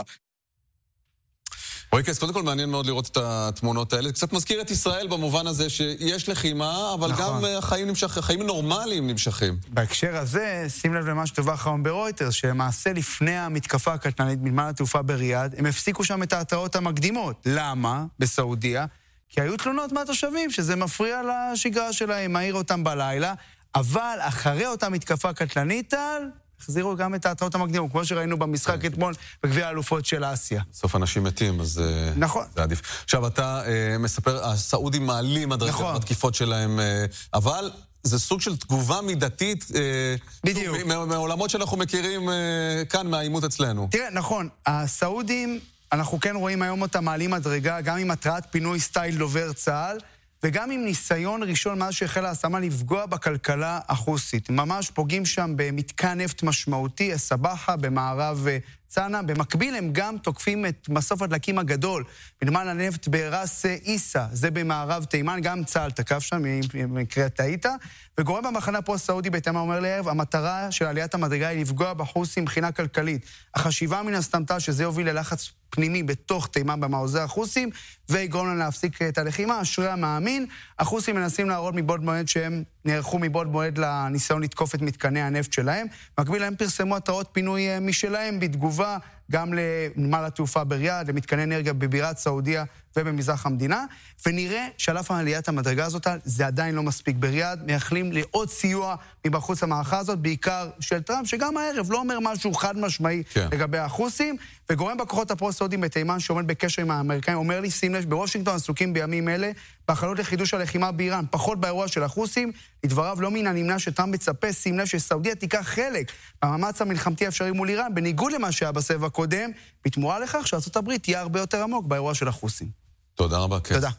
רועי קייס, קודם כל מעניין מאוד לראות את התמונות האלה. קצת מזכיר את ישראל במובן הזה שיש לחימה, אבל גם החיים נורמליים נמשכים. בהקשר הזה, שים לב למה שדווח היום ברויטרס, שלמעשה לפני המתקפה הקטלנית בנמל התעופה בריאד, הם הפסיקו שם את ההתראות המקדימות. למה? בסעודיה. כי היו תלונות מהתושבים שזה מפריע לשגרה שלהם, מעיר אותם בלילה, אבל אחרי אותה מתקפה קטלנית, החזירו גם את ההתראות המקדימות, כמו שראינו במשחק אתמול בגביע האלופות של אסיה. סוף אנשים מתים, אז נכון. זה עדיף. עכשיו, אתה מספר, הסעודים מעלים הדרגה בתקיפות שלהם, אבל זה סוג של תגובה מידתית, בדיוק. מעולמות שאנחנו מכירים כאן, מהאימות אצלנו. תראה, נכון, הסעודים, אנחנו כן רואים היום אותם מעלים הדרגה, גם עם התראת פינוי סטייל דובר צה"ל, וגם עם ניסיון ראשון מאז שהחלה הסלמה לפגוע בכלכלה החוסית. ממש פוגעים שם במתקן נפט משמעותי, הסבחה, במערב צאנה. במקביל הם גם תוקפים את מסוף הדלקים הגדול, בנמל הנפט ברס איסה, זה במערב תימן, גם צה"ל תקף שם, במקרה טעית, וגורם במחנה פרו-סעודי בתימן אומר לערב, המטרה של עליית המדרגה היא לפגוע בחוסים מבחינה כלכלית. החשיבה מן הסתמתה שזה יוביל ללחץ פנימי בתוך תימן במעוזי החוסים, ויגרום לנו להפסיק את הלחימה. אשרי המאמין, החוסים מנסים להראות מבעוד מועד שהם נערכו מבעוד מועד לניסיון לתקוף את מתקני הנפט שלהם. מקביל להם פרסמו התראות פינוי משלהם בתגובה גם לנמל התעופה בריאד, למתקני אנרגיה בבירת סעודיה ובמזרח המדינה, ונראה שעל אף עליית המדרגה הזאת, זה עדיין לא מספיק. בריאד מייחלים לעוד סיוע מבחוץ המערכה הזאת, בעיקר של טראמפ, שגם הערב לא אומר משהו חד משמעי לגבי החוסים, וגורם בכוחות הפרו-סעודים בתימן שעומד בקשר עם האמריקאים, אומר לי, שים לב, בוושינגטון עסוקים בימים אלה, בהכנות לחידוש הלחימה באיראן, פחות באירוע של החוסים, לדבריו לא מן הנמנע שטראמפ מצפה, שים לב שסעודיה תיקח חלק במאמץ המלחמתי האפשרי מול איראן, בניגוד למה שהיה בסבב הקודם, בתמורה לכך שארצות הברית תהיה הרבה יותר עמוק באירוע של החוסים. תודה רבה, כן. תודה.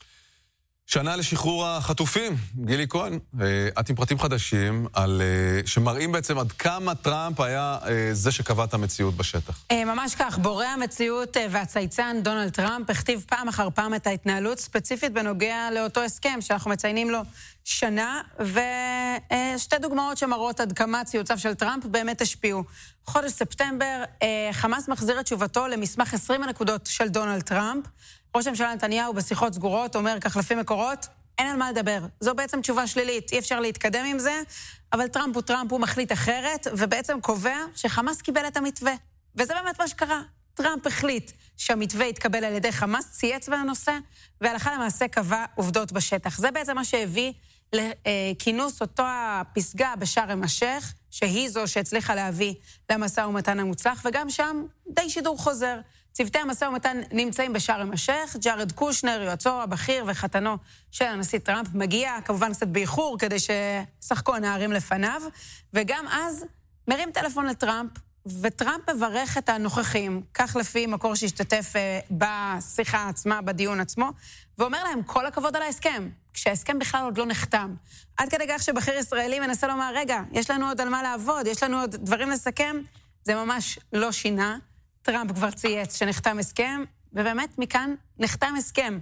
שנה לשחרור החטופים, גילי כהן, את עם פרטים חדשים, שמראים בעצם עד כמה טראמפ היה זה שקבע את המציאות בשטח. ממש כך, בורא המציאות והצייצן דונלד טראמפ הכתיב פעם אחר פעם את ההתנהלות ספציפית בנוגע לאותו הסכם שאנחנו מציינים לו שנה, ושתי דוגמאות שמראות עד כמה ציוציו של טראמפ באמת השפיעו. חודש ספטמבר, חמאס מחזיר את תשובתו למסמך 20 הנקודות של דונלד טראמפ. ראש הממשלה נתניהו בשיחות סגורות אומר כך לפי מקורות, אין על מה לדבר. זו בעצם תשובה שלילית, אי אפשר להתקדם עם זה, אבל טראמפ הוא מחליט אחרת, ובעצם קובע שחמאס קיבל את המתווה. וזה באמת מה שקרה. טראמפ החליט שהמתווה יתקבל על ידי חמאס, צייץ בנושא, והלכה למעשה קבע עובדות בשטח. זה בעצם מה שהביא לכינוס אותו הפסגה בשארם א-שייח, שהיא זו שהצליחה להביא למשא ומתן המוצלח, וגם שם די שידור חוזר. צוותי המשא ומתן נמצאים בשארם א-שייח, ג'ארד קושנר, יועצו הבכיר וחתנו של הנשיא טראמפ, מגיע כמובן קצת באיחור כדי ששחקו הנערים לפניו, וגם אז מרים טלפון לטראמפ, וטראמפ מברך את הנוכחים, כך לפי מקור שהשתתף בשיחה עצמה, בדיון עצמו, ואומר להם כל הכבוד על ההסכם, כשההסכם בכלל עוד לא נחתם. עד כדי כך שבכיר ישראלי מנסה לומר, רגע, יש לנו עוד על מה לעבוד, יש לנו עוד דברים לסכם, זה ממש לא שינה. טראמפ כבר צייץ שנחתם הסכם, ובאמת מכאן נחתם הסכם.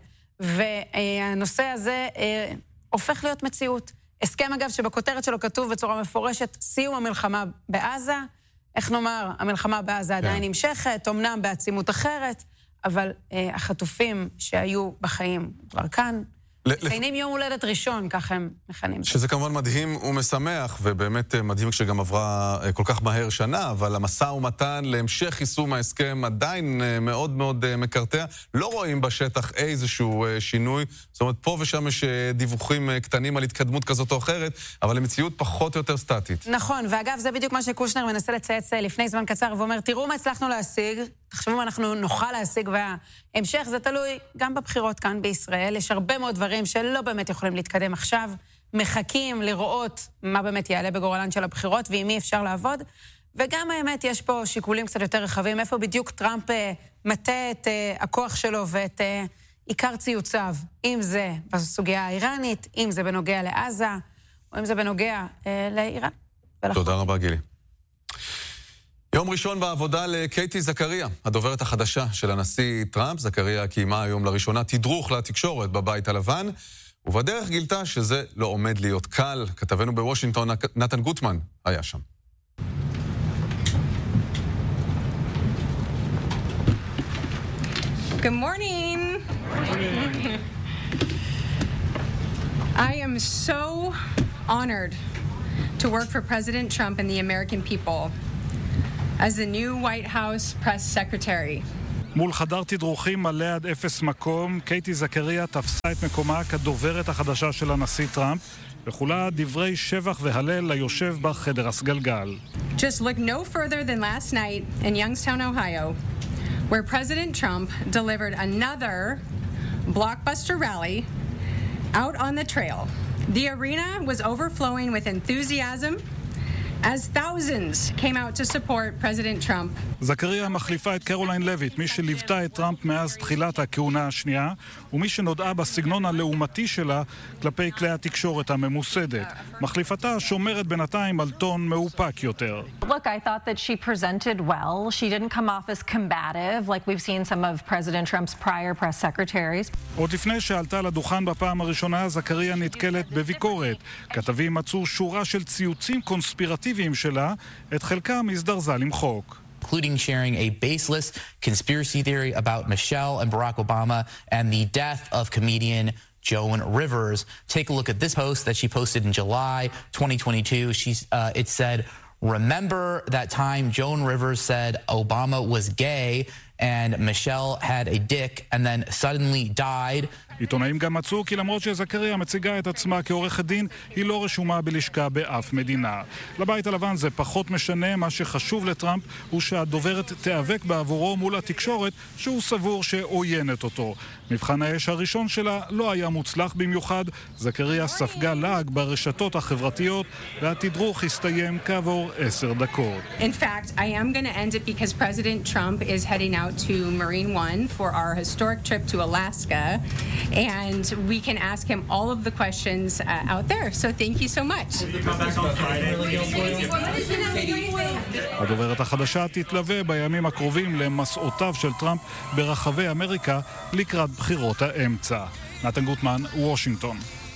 והנושא הזה הופך להיות מציאות. הסכם אגב שבכותרת שלו כתוב בצורה מפורשת, סיום המלחמה בעזה, איך נאמר, המלחמה בעזה עדיין נמשכת, אמנם בעצימות אחרת, אבל החטופים שהיו בחיים כבר כאן, מציינים יום הולדת ראשון, כך הם מכנים. שזה כמובן מדהים ומשמח, ובאמת מדהים כשגם עברה כל כך מהר שנה, אבל המשא ומתן להמשך יישום ההסכם עדיין מאוד מאוד מקרטע. לא רואים בשטח איזשהו שינוי, זאת אומרת, פה ושם יש דיווחים קטנים על התקדמות כזאת או אחרת, אבל המציאות פחות או יותר סטטית. נכון, ואגב, זה בדיוק מה שקושנר מנסה לצייץ לפני זמן קצר, ואומר, תראו מה הצלחנו להשיג, תחשבו מה אנחנו נוכל להשיג, וההמשך זה תלוי גם בבחירות כאן בישראל. יש הרבה מאוד דברים שלא באמת יכולים להתקדם עכשיו, מחכים לראות מה באמת יעלה בגורלן של הבחירות, ועם מי אפשר לעבוד. וגם האמת, יש פה שיקולים קצת יותר רחבים, איפה בדיוק טראמפ מטה את הכוח שלו ואת עיקר ציוציו, אם זה בסוגיה האיראנית, אם זה בנוגע לעזה, או אם זה בנוגע לאיראן. תודה רבה, גילי. יום ראשון בעבודה לקייטי זכריה, הדוברת החדשה של הנשיא טראמפ. זכריה קיימה היום לראשונה תדרוך לתקשורת בבית הלבן, ובדרך גילתה שזה לא עומד להיות קל. כתבנו בוושינגטון נתן גוטמן היה שם. Good morning. I am so honored to work for President Trump and the American people as the new White House press secretary. מול חדר תדרוכים מלא עד אפס מקום, קייטי זכריה תפסה את מקומה כדוברת החדשה של הנשיא טראמפ, וכולה דברי שבח והלל ליושב בחדר הסגלגל. Just look no further than last night in Youngstown, Ohio, where President Trump delivered another blockbuster rally out on the trail. The arena was overflowing with enthusiasm as thousands came out to support President Trump. זכריה מחליפה את קרוליין לויט, מי שליוותה את טראמפ מאז תחילת הכהונה השנייה, ומי שנודעה בסגנון הלעומתי שלה כלפי כלי התקשורת הממוסדת. מחליפתה שומרת בינתיים על טון מאופק יותר. Look, I thought that she presented well. She didn't come off as combative like we've seen some of President Trump's prior press secretaries. עוד לפני שעלתה לדוכן בפעם הראשונה, זכריה נתקלת בביקורת. כתבים מצאו שורה של ציוצים קונספירטיביים שלה, את חלקם הזדרזה למחוק. Including sharing a baseless conspiracy theory about Michelle and Barack Obama and the death of comedian Joan Rivers. Take a look at this post that she posted in July 2022. It said, "Remember that time Joan Rivers said Obama was gay and Michelle had a dick and then suddenly died." עיתונאים גם מצאו כי למרות שזכריה מציגה את עצמה כעורכת דין, היא לא רשומה בלשכה באף מדינה. לבית הלבן זה פחות משנה, מה שחשוב לטראמפ הוא שהדוברת תיאבק בעבורו מול התקשורת שהוא סבור שעוינת אותו. מבחן האש הראשון שלה לא היה מוצלח במיוחד, זכריה ספגה לעג ברשתות החברתיות, והתדרוך הסתיים כעבור 10 דקות. In fact, I am going to end it because President Trump is heading out to Marine One for our historic trip to Alaska. And we can ask him all of the questions out there. So thank you so much. הדוברת החדשה תתלווה בימים הקרובים למסעותיו של טראמפ ברחבי אמריקה לקראת בחירות האמצע. נתן גוטמן, וושינגטון.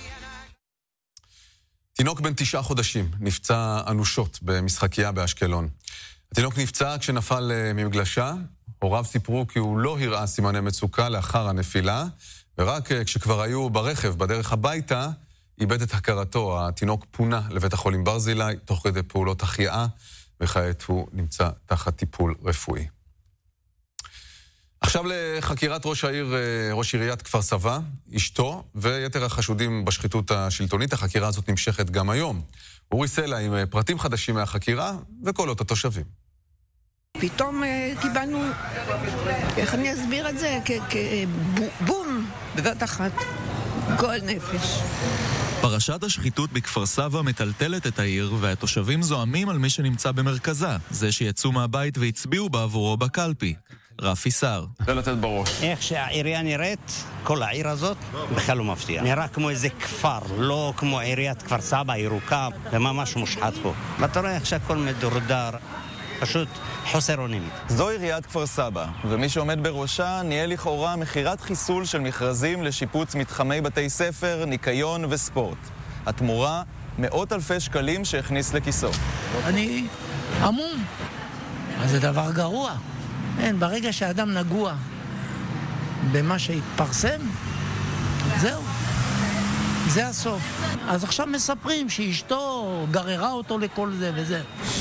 תינוק בן 9 חודשים נפצע אנושות במשחקייה באשקלון. התינוק נפצע כשנפל ממגלשה. הוריו סיפרו כי הוא לא הראה סימני מצוקה לאחר הנפילה, ורק כשכבר היו ברכב בדרך הביתה, איבד את הכרתו. התינוק פונה לבית החולים ברזילי תוך כדי פעולות החייאה, וכעת הוא נמצא תחת טיפול רפואי. עכשיו לחקירת ראש עיריית כפר סבא, אשתו ויתר החשודים בשחיתות השלטונית. החקירה הזאת נמשכת גם היום. אורי סלע עם פרטים חדשים מהחקירה וקולות התושבים. פתאום קיבלנו, איך אני אסביר את זה? בום, בבת אחת, גועל נפש. פרשת השחיתות בכפר סבא מטלטלת את העיר, והתושבים זועמים על מי שנמצא במרכזה, זה שיצאו מהבית והצביעו בעבורו בקלפי. רפי שר. זה לתת בראש. איך שהעירייה נראית, כל העיר הזאת, בכלל לא מפתיע. נראה כמו איזה כפר, לא כמו עיריית כפר סבא, ירוקה, וממש מושחת פה. ואתה רואה איך שהכל מדורדר, פשוט חוסר אונים. זו עיריית כפר סבא, ומי שעומד בראשה ניהל לכאורה מחירת חיסול של מכרזים לשיפוץ מתחמי בתי ספר, ניקיון וספורט. התמורה, מאות אלפי שקלים שהכניס לכיסו. אני עמום. אז זה דבר גרוע. אין, ברגע שאדם נגוע במה שהתפרסם, זהו. זה הסוף. אז עכשיו מספרים שאשתו גררה אותו לכל זה וזה.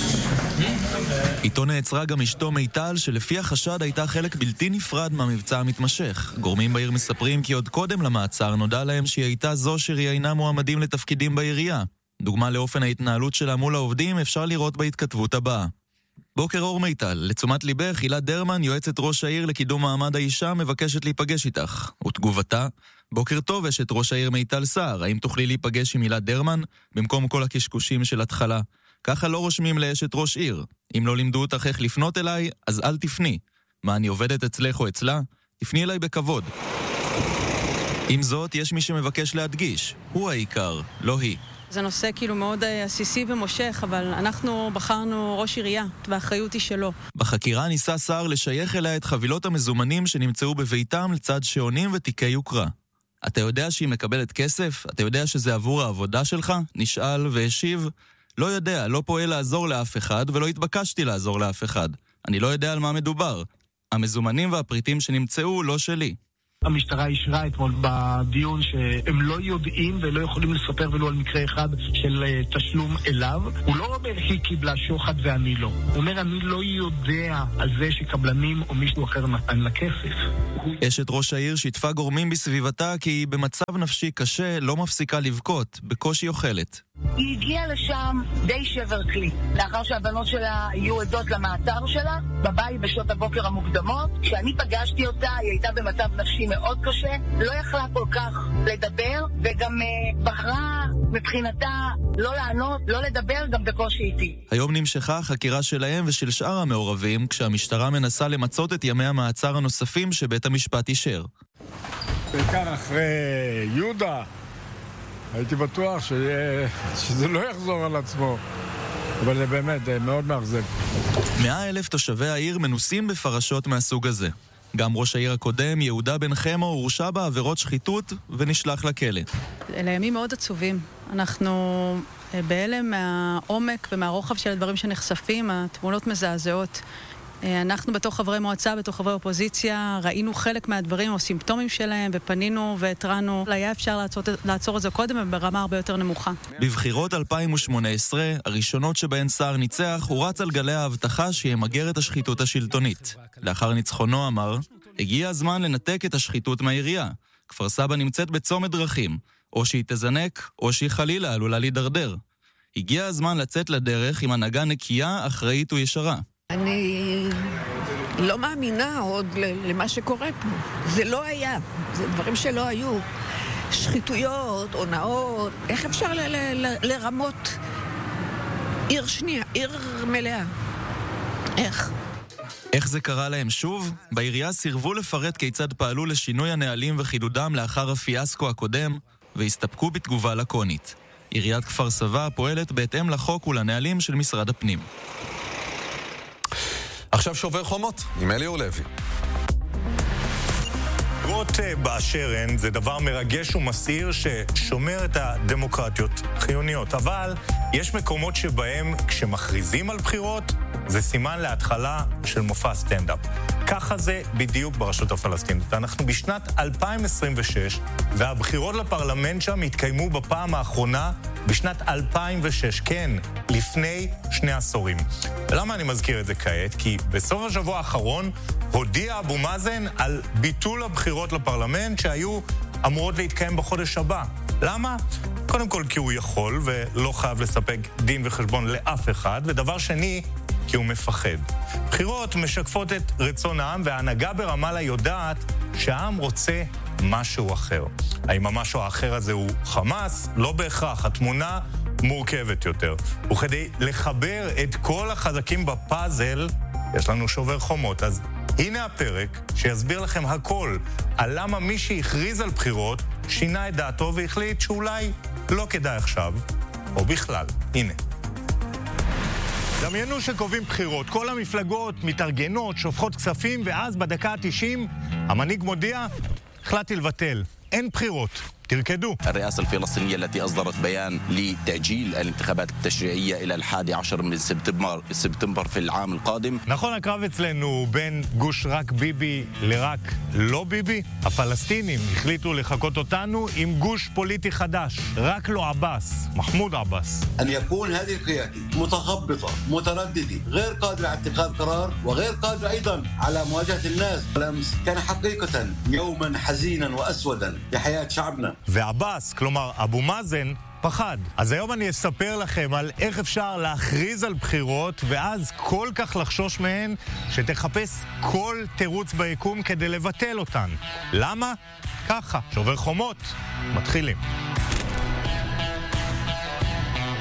איתו נעצרה גם אשתו מיטל, שלפי החשד הייתה חלק בלתי נפרד מהמבצע המתמשך. גורמים בעיר מספרים כי עוד קודם למעצר נודע להם שהיא הייתה זו שראיינה מועמדים לתפקידים בעירייה. דוגמה לאופן ההתנהלות שלה מול העובדים אפשר לראות בהתכתבות הבאה. בוקר אור מיטל, לתשומת ליבך, הילה דרמן, יועצת ראש העיר לקידום מעמד האישה, מבקשת להיפגש איתך. ותגובתה, בוקר טוב, אשת ראש העיר מיטל סער, האם תוכלי להיפגש עם הילה דרמן? במקום כל הקשקושים של התחלה. ככה לא רושמים לאשת ראש עיר. אם לא לימדו אותך איך לפנות אליי, אז אל תפני. מה, אני עובדת אצלך או אצלה? תפני אליי בכבוד. עם זאת, יש מי שמבקש להדגיש, הוא העיקר, לא היא. זה נושא כאילו מאוד עסיסי ומושך, אבל אנחנו בחרנו ראש עירייה, והאחריות היא שלו. בחקירה ניסה שר לשייך אליה את חבילות המזומנים שנמצאו בביתם לצד שעונים ותיקי יוקרה. אתה יודע שהיא מקבלת כסף? אתה יודע שזה עבור העבודה שלך? נשאל והשיב, לא יודע, לא פועל לעזור לאף אחד ולא התבקשתי לעזור לאף אחד. אני לא יודע על מה מדובר. המזומנים והפריטים שנמצאו לא שלי. המשטרה אישרה אתמול בדיון שהם לא יודעים ולא יכולים לספר ולא על מקרה אחד של תשלום אליו. הוא לא אומר היא קיבלה שוחד ואני לא. הוא אומר אני לא יודע על זה שקבלנים או מישהו אחר נתן לה כסף. אשת ראש העיר שיתפה גורמים בסביבתה כי היא במצב נפשי קשה, לא מפסיקה לבכות, בקושי אוכלת. היא הגיעה לשם די שבר כלי. לאחר שהבנות שלה היו עדות למעצר שלה, בבית בשעות הבוקר המוקדמות, כשאני פגשתי אותה, היא הייתה במצב נפשי מאוד קשה, לא יכלה כל כך לדבר, וגם בחרה מבחינתה לא לענות, לא לדבר, גם בקושי איתי. היום נמשכה החקירה שלהם ושל שאר המעורבים, כשהמשטרה מנסה למצות את ימי המעצר הנוספים שבית המשפט אישר. בעיקר אחרי יהודה, הייתי בטוח שזה לא יחזור על עצמו, אבל זה באמת מאוד מאכזב. 100,000 תושבי העיר מנוסים בפרשות מהסוג הזה. גם ראש העיר הקודם, יהודה בן חמו, הורשע בעבירות שחיתות ונשלח לכלא. אלה ימים מאוד עצובים. אנחנו בהלם מהעומק ומהרוחב של הדברים שנחשפים, התמונות מזעזעות. אנחנו בתוך חברי מועצה, בתוך חברי אופוזיציה, ראינו חלק מהדברים או סימפטומים שלהם ופנינו והתרענו. היה אפשר לעצור את זה קודם ברמה הרבה יותר נמוכה. בבחירות 2018, הראשונות שבהן שר ניצח, הוא רץ על גלי ההבטחה שימגר את השחיתות השלטונית. לאחר ניצחונו אמר, הגיע הזמן לנתק את השחיתות מהעירייה. כפר סבא נמצאת בצומת דרכים, או שהיא תזנק, או שהיא חלילה עלולה להידרדר. הגיע הזמן לצאת לדרך עם הנהגה נקייה, אחראית וישרה. אני לא מאמינה עוד למה שקורה פה. זה לא היה. זה דברים שלא היו. שחיתויות, הונאות. איך אפשר לרמות עיר שנייה, עיר מלאה? איך זה קרה להם שוב? בעירייה סירבו לפרט כיצד פעלו לשינוי הנהלים וחידודם לאחר הפיאסקו הקודם, והסתפקו בתגובה לקונית. עיריית כפר סבא פועלת בהתאם לחוק ולנהלים של משרד הפנים. עכשיו שובר חומות, עם אליהו לוי. בחירות באשר הן זה דבר מרגש ומסעיר ששומר את הדמוקרטיות חיוניות. אבל יש מקומות שבהם כשמכריזים על בחירות זה סימן להתחלה של מופע סטנדאפ. ככה זה בדיוק ברשות הפלסטינית. אנחנו בשנת 2026 והבחירות לפרלמנט שם התקיימו בפעם האחרונה בשנת 2006, כן, לפני 2 עשורים. ולמה אני מזכיר את זה כעת? כי בסוף השבוע האחרון הודיע אבו מאזן על ביטול הבחירות לפרלמנט שהיו אמורות להתקיים בחודש הבא. למה? קודם כל כי הוא יכול ולא חייב לספק דין וחשבון לאף אחד, ודבר שני, כי הוא מפחד. בחירות משקפות את רצון העם, וההנהגה ברמאללה יודעת שהעם רוצה משהו אחר. האם המשהו האחר הזה הוא חמאס? לא בהכרח. התמונה מורכבת יותר. וכדי לחבר את כל החזקים בפאזל, יש לנו שובר חומות. אז הנה הפרק שיסביר לכם הכל על למה מי שהכריז על בחירות שינה את דעתו והחליט שאולי לא כדאי עכשיו, או בכלל. הנה. דמיינו שקובעים בחירות, כל המפלגות מתארגנות, שופכות כספים, ואז בדקה ה-90 המנהיג מודיע, החלטתי לבטל, אין בחירות. تركدوا الرئاسة الفلسطينية التي أصدرت بيان لتأجيل الانتخابات التشريعية إلى 11 من سبتمبر في العام القادم. נכון, הקרב אצלנו בין גוש רק ביבי לרק לא ביבי. הפלסטינים החליטו לחכות אותנו עם גוש פוליטי חדש, רק לא עבאס, מחמוד עבאס. أن يكون هذه القيادة متخبطة مترددة غير قادرة على اتخاذ قرار وغير قادرة أيضا على مواجهة الناس. الأمس كان حقيقة يوما حزينا وأسودا لحياة شعبنا. ועבאס, כלומר אבו מאזן, פחד. אז היום אני אספר לכם על איך אפשר להכריז על בחירות ואז כל כך לחשוש מהן שתחפש כל תירוץ ביקום כדי לבטל אותן. למה? ככה, שובר חומות. מתחילים.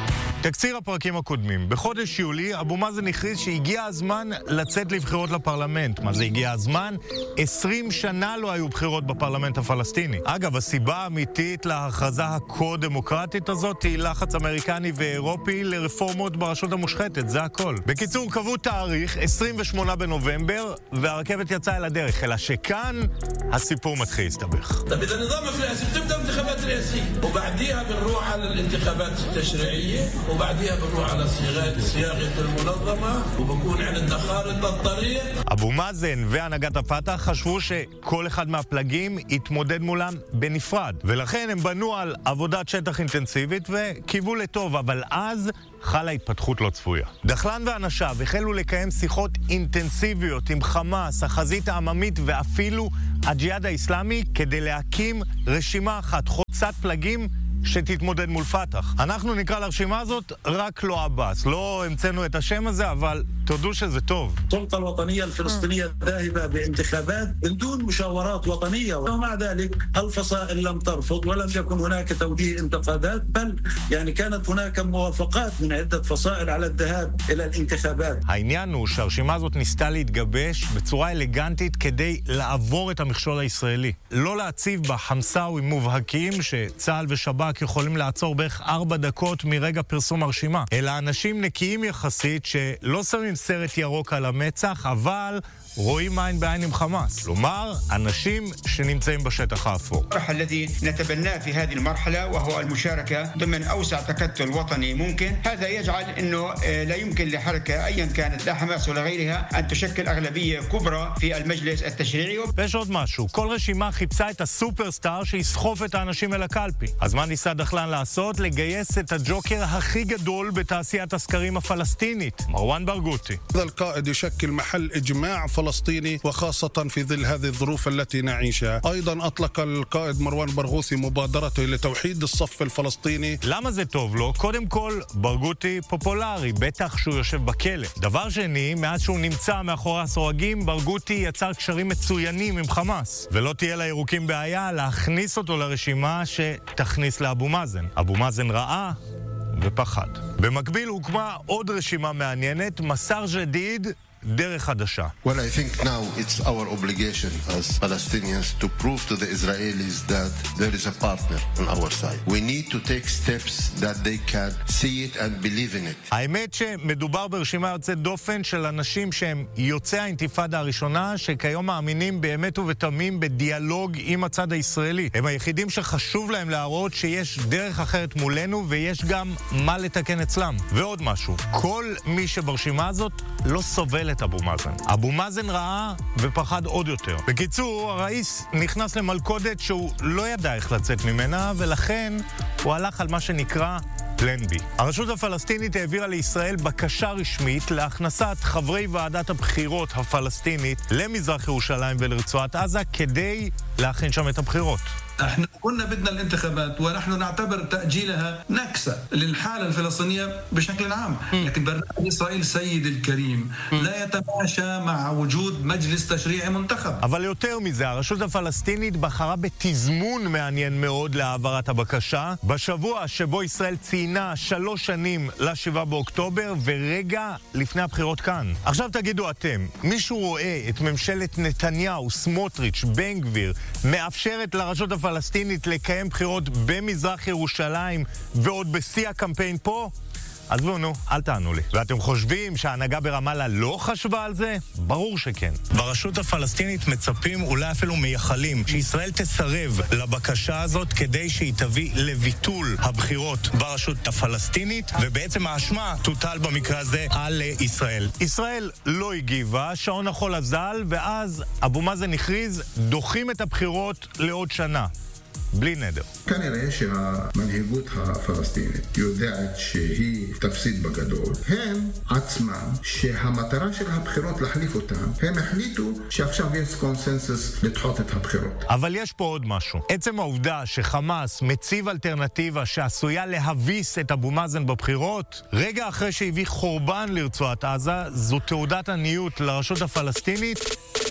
תקציר הפרקים הקודמים. בחודש יולי, אבו מאזן הכריז שהגיע הזמן לצאת לבחירות לפרלמנט. מה זה הגיע הזמן? 20 שנה לא היו בחירות בפרלמנט הפלסטיני. אגב, הסיבה האמיתית להכרזה הקו-דמוקרטית הזאת היא לחץ אמריקני ואירופי לרפורמות ברשות המושחתת, זה הכל. בקיצור, קבעו תאריך, 28 בנובמבר, והרכבת יצאה אל הדרך, אלא שכאן הסיפור מתחיל להסתבך. إذا النظام الرئاسي بتبدأ انتخابات رئاسية وبعديها بنروح على الانتخابات التشريعية وبعديها بنروح على صياغة المنظمة وبكون عندنا خارطة الطريق. אבו מאזן והנהגת הפתח חשבו שכל אחד מהפלגים יתמודד מולם בנפרד, ולכן הם בנו על עבודת שטח אינטנסיבית וקיוו לטוב, אבל אז חלה התפתחות לא צפויה. דחלן ואנשיו החלו לקיים שיחות אינטנסיביות עם חמאס, החזית העממית ואפילו הג'יהאד האסלאמי כדי להקים רשימה אחת, חוצת פלגים שתתמודד מול פתח. אנחנו נקרא לרשימה הזאת רק לא עבאס. לא המצאנו את השם הזה, אבל תודו שזה טוב. السلطة الوطنية الفلسطينية ذاهبة بانتخابات بدون مشاورات وطنية ومع ذلك الفصائل لم ترفض ولم يكن هناك توجيه انتقادات بل يعني كانت هناك موافقات من عدة فصائل على الذهاب إلى الانتخابات. העניין הוא שהרשימה הזאת ניסתה להתגבש בצורה אלגנטית כדי לעבור את המכשול הישראלי. לא להציב בה חמסאווים מובהקים שצה"ל ושב"כ יכולים לעצור בערך 4 דקות מרגע פרסום הרשימה, אלא אנשים נקיים יחסית שלא שמים סרט ירוק על המצח, אבל רואים עין בעין עם חמאס. כלומר, אנשים שנמצאים בשטח האפור. الذي نتبناه في هذه المرحلة وهو المشاركة ضمن أوسع تكتل وطني ممكن. هذا يجعل أنه لا يمكن لحركة أيا كانت لا حماس ولا غيرها أن تشكل أغلبية كبرى في المجلس التشريعي. ויש עוד משהו. כל רשימה חיפשה את הסופרסטאר שיסחוף את האנשים אל הקלפי. אז מה ניסה דחלן לעשות? לגייס את הג'וקר הכי גדול בתעשיית הסקרים הפלסטינית, מרואן ברגותי. القائد يشكل محل إجماع فلسطيني وخاصة في ظل هذه الظروف التي نعيشها. أيضا أطلق القائد مروان برغوثي مبادرته لتوحيد الصف الفلسطيني. למה זה טוב לו? קודם כל, ברגותי פופולרי, בטח שהוא יושב בכלא. דבר שני, מאז שהוא נמצא מאחורי הסורגים, ברגותי יצר קשרים מצוינים עם חמאס. ולא תהיה לירוקים בעיה להכניס אותו לרשימה שתכניס לאבו מאזן. אבו מאזן ראה ופחד. במקביל הוקמה עוד רשימה מעניינת, מסר ג'דיד, דרך חדשה. Well, I think now it's our obligation as Palestinians to prove to the Israelis that there is a partner on our side. We need to take steps that they can see it and believe in it. האמת שמדובר ברשימה יוצאת דופן של אנשים שהם יוצאי האינתיפאדה הראשונה, שכיום מאמינים באמת ובתמים בדיאלוג עם הצד הישראלי. הם היחידים שחשוב להם להראות שיש דרך אחרת מולנו ויש גם מה לתקן אצלם. ועוד משהו, כל מי שברשימה הזאת לא סובל את אבו מאזן. אבו מאזן ראה ופחד עוד יותר. בקיצור, הראיס נכנס למלכודת שהוא לא ידע איך לצאת ממנה, ולכן הוא הלך על מה שנקרא פלן בי. הרשות הפלסטינית העבירה לישראל בקשה רשמית להכנסת חברי ועדת הבחירות הפלסטינית למזרח ירושלים ולרצועת עזה כדי להכין שם את הבחירות. احنا كنا بدنا الانتخابات ونحن نعتبر تأجيلها نكسة للحالة الفلسطينية بشكل عام، لكن برنامج إسرائيل سيد الكريم لا يتماشى مع وجود مجلس تشريعي منتخب. אבל יותר מזה, הרשות הפלסטינית בחרה בתזמון מעניין מאוד להעברת הבקשה, בשבוע שבו ישראל ציינה 3 שנים ל7 באוקטובר ורגע לפני הבחירות כאן. עכשיו תגידו אתם, מישהו רואה את ממשלת נתניהו, סמוטריץ', בן גביר מאפשרת לרשות הפלסטינית לקיים בחירות במזרח ירושלים ועוד בשיא הקמפיין פה? אז בואו, אל תענו לי. ואתם חושבים שההנהגה ברמאללה לא חשבה על זה? ברור שכן. ברשות הפלסטינית מצפים, אולי אפילו מייחלים, שישראל תסרב לבקשה הזאת כדי שהיא תביא לביטול הבחירות ברשות הפלסטינית, ובעצם האשמה תוטל במקרה הזה על ישראל. ישראל לא הגיבה, שעון החול אזל, ואז אבו מאזן הכריז, דוחים את הבחירות לעוד שנה. בלי נדר. כנראה שהמנהיגות הפלסטינית יודעת שהיא תפסיד בגדול. הם עצמם, שהמטרה של הבחירות להחליף אותם, הם החליטו שעכשיו יש קונסנזוס לדחות את הבחירות. אבל יש פה עוד משהו. עצם העובדה שחמאס מציב אלטרנטיבה שעשויה להביס את אבו מאזן בבחירות, רגע אחרי שהביא חורבן לרצועת עזה, זו תעודת עניות לרשות הפלסטינית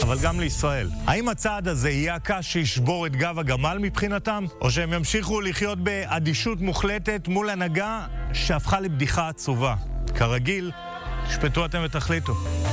אבל גם לישראל. האם הצעד הזה יהיה הקש שישבור את גב הגמל מבחינתם? או שהם ימשיכו לחיות באדישות מוחלטת מול הנהגה שהפכה לבדיחה עצובה? כרגיל, שפטו אתם ותחליטו.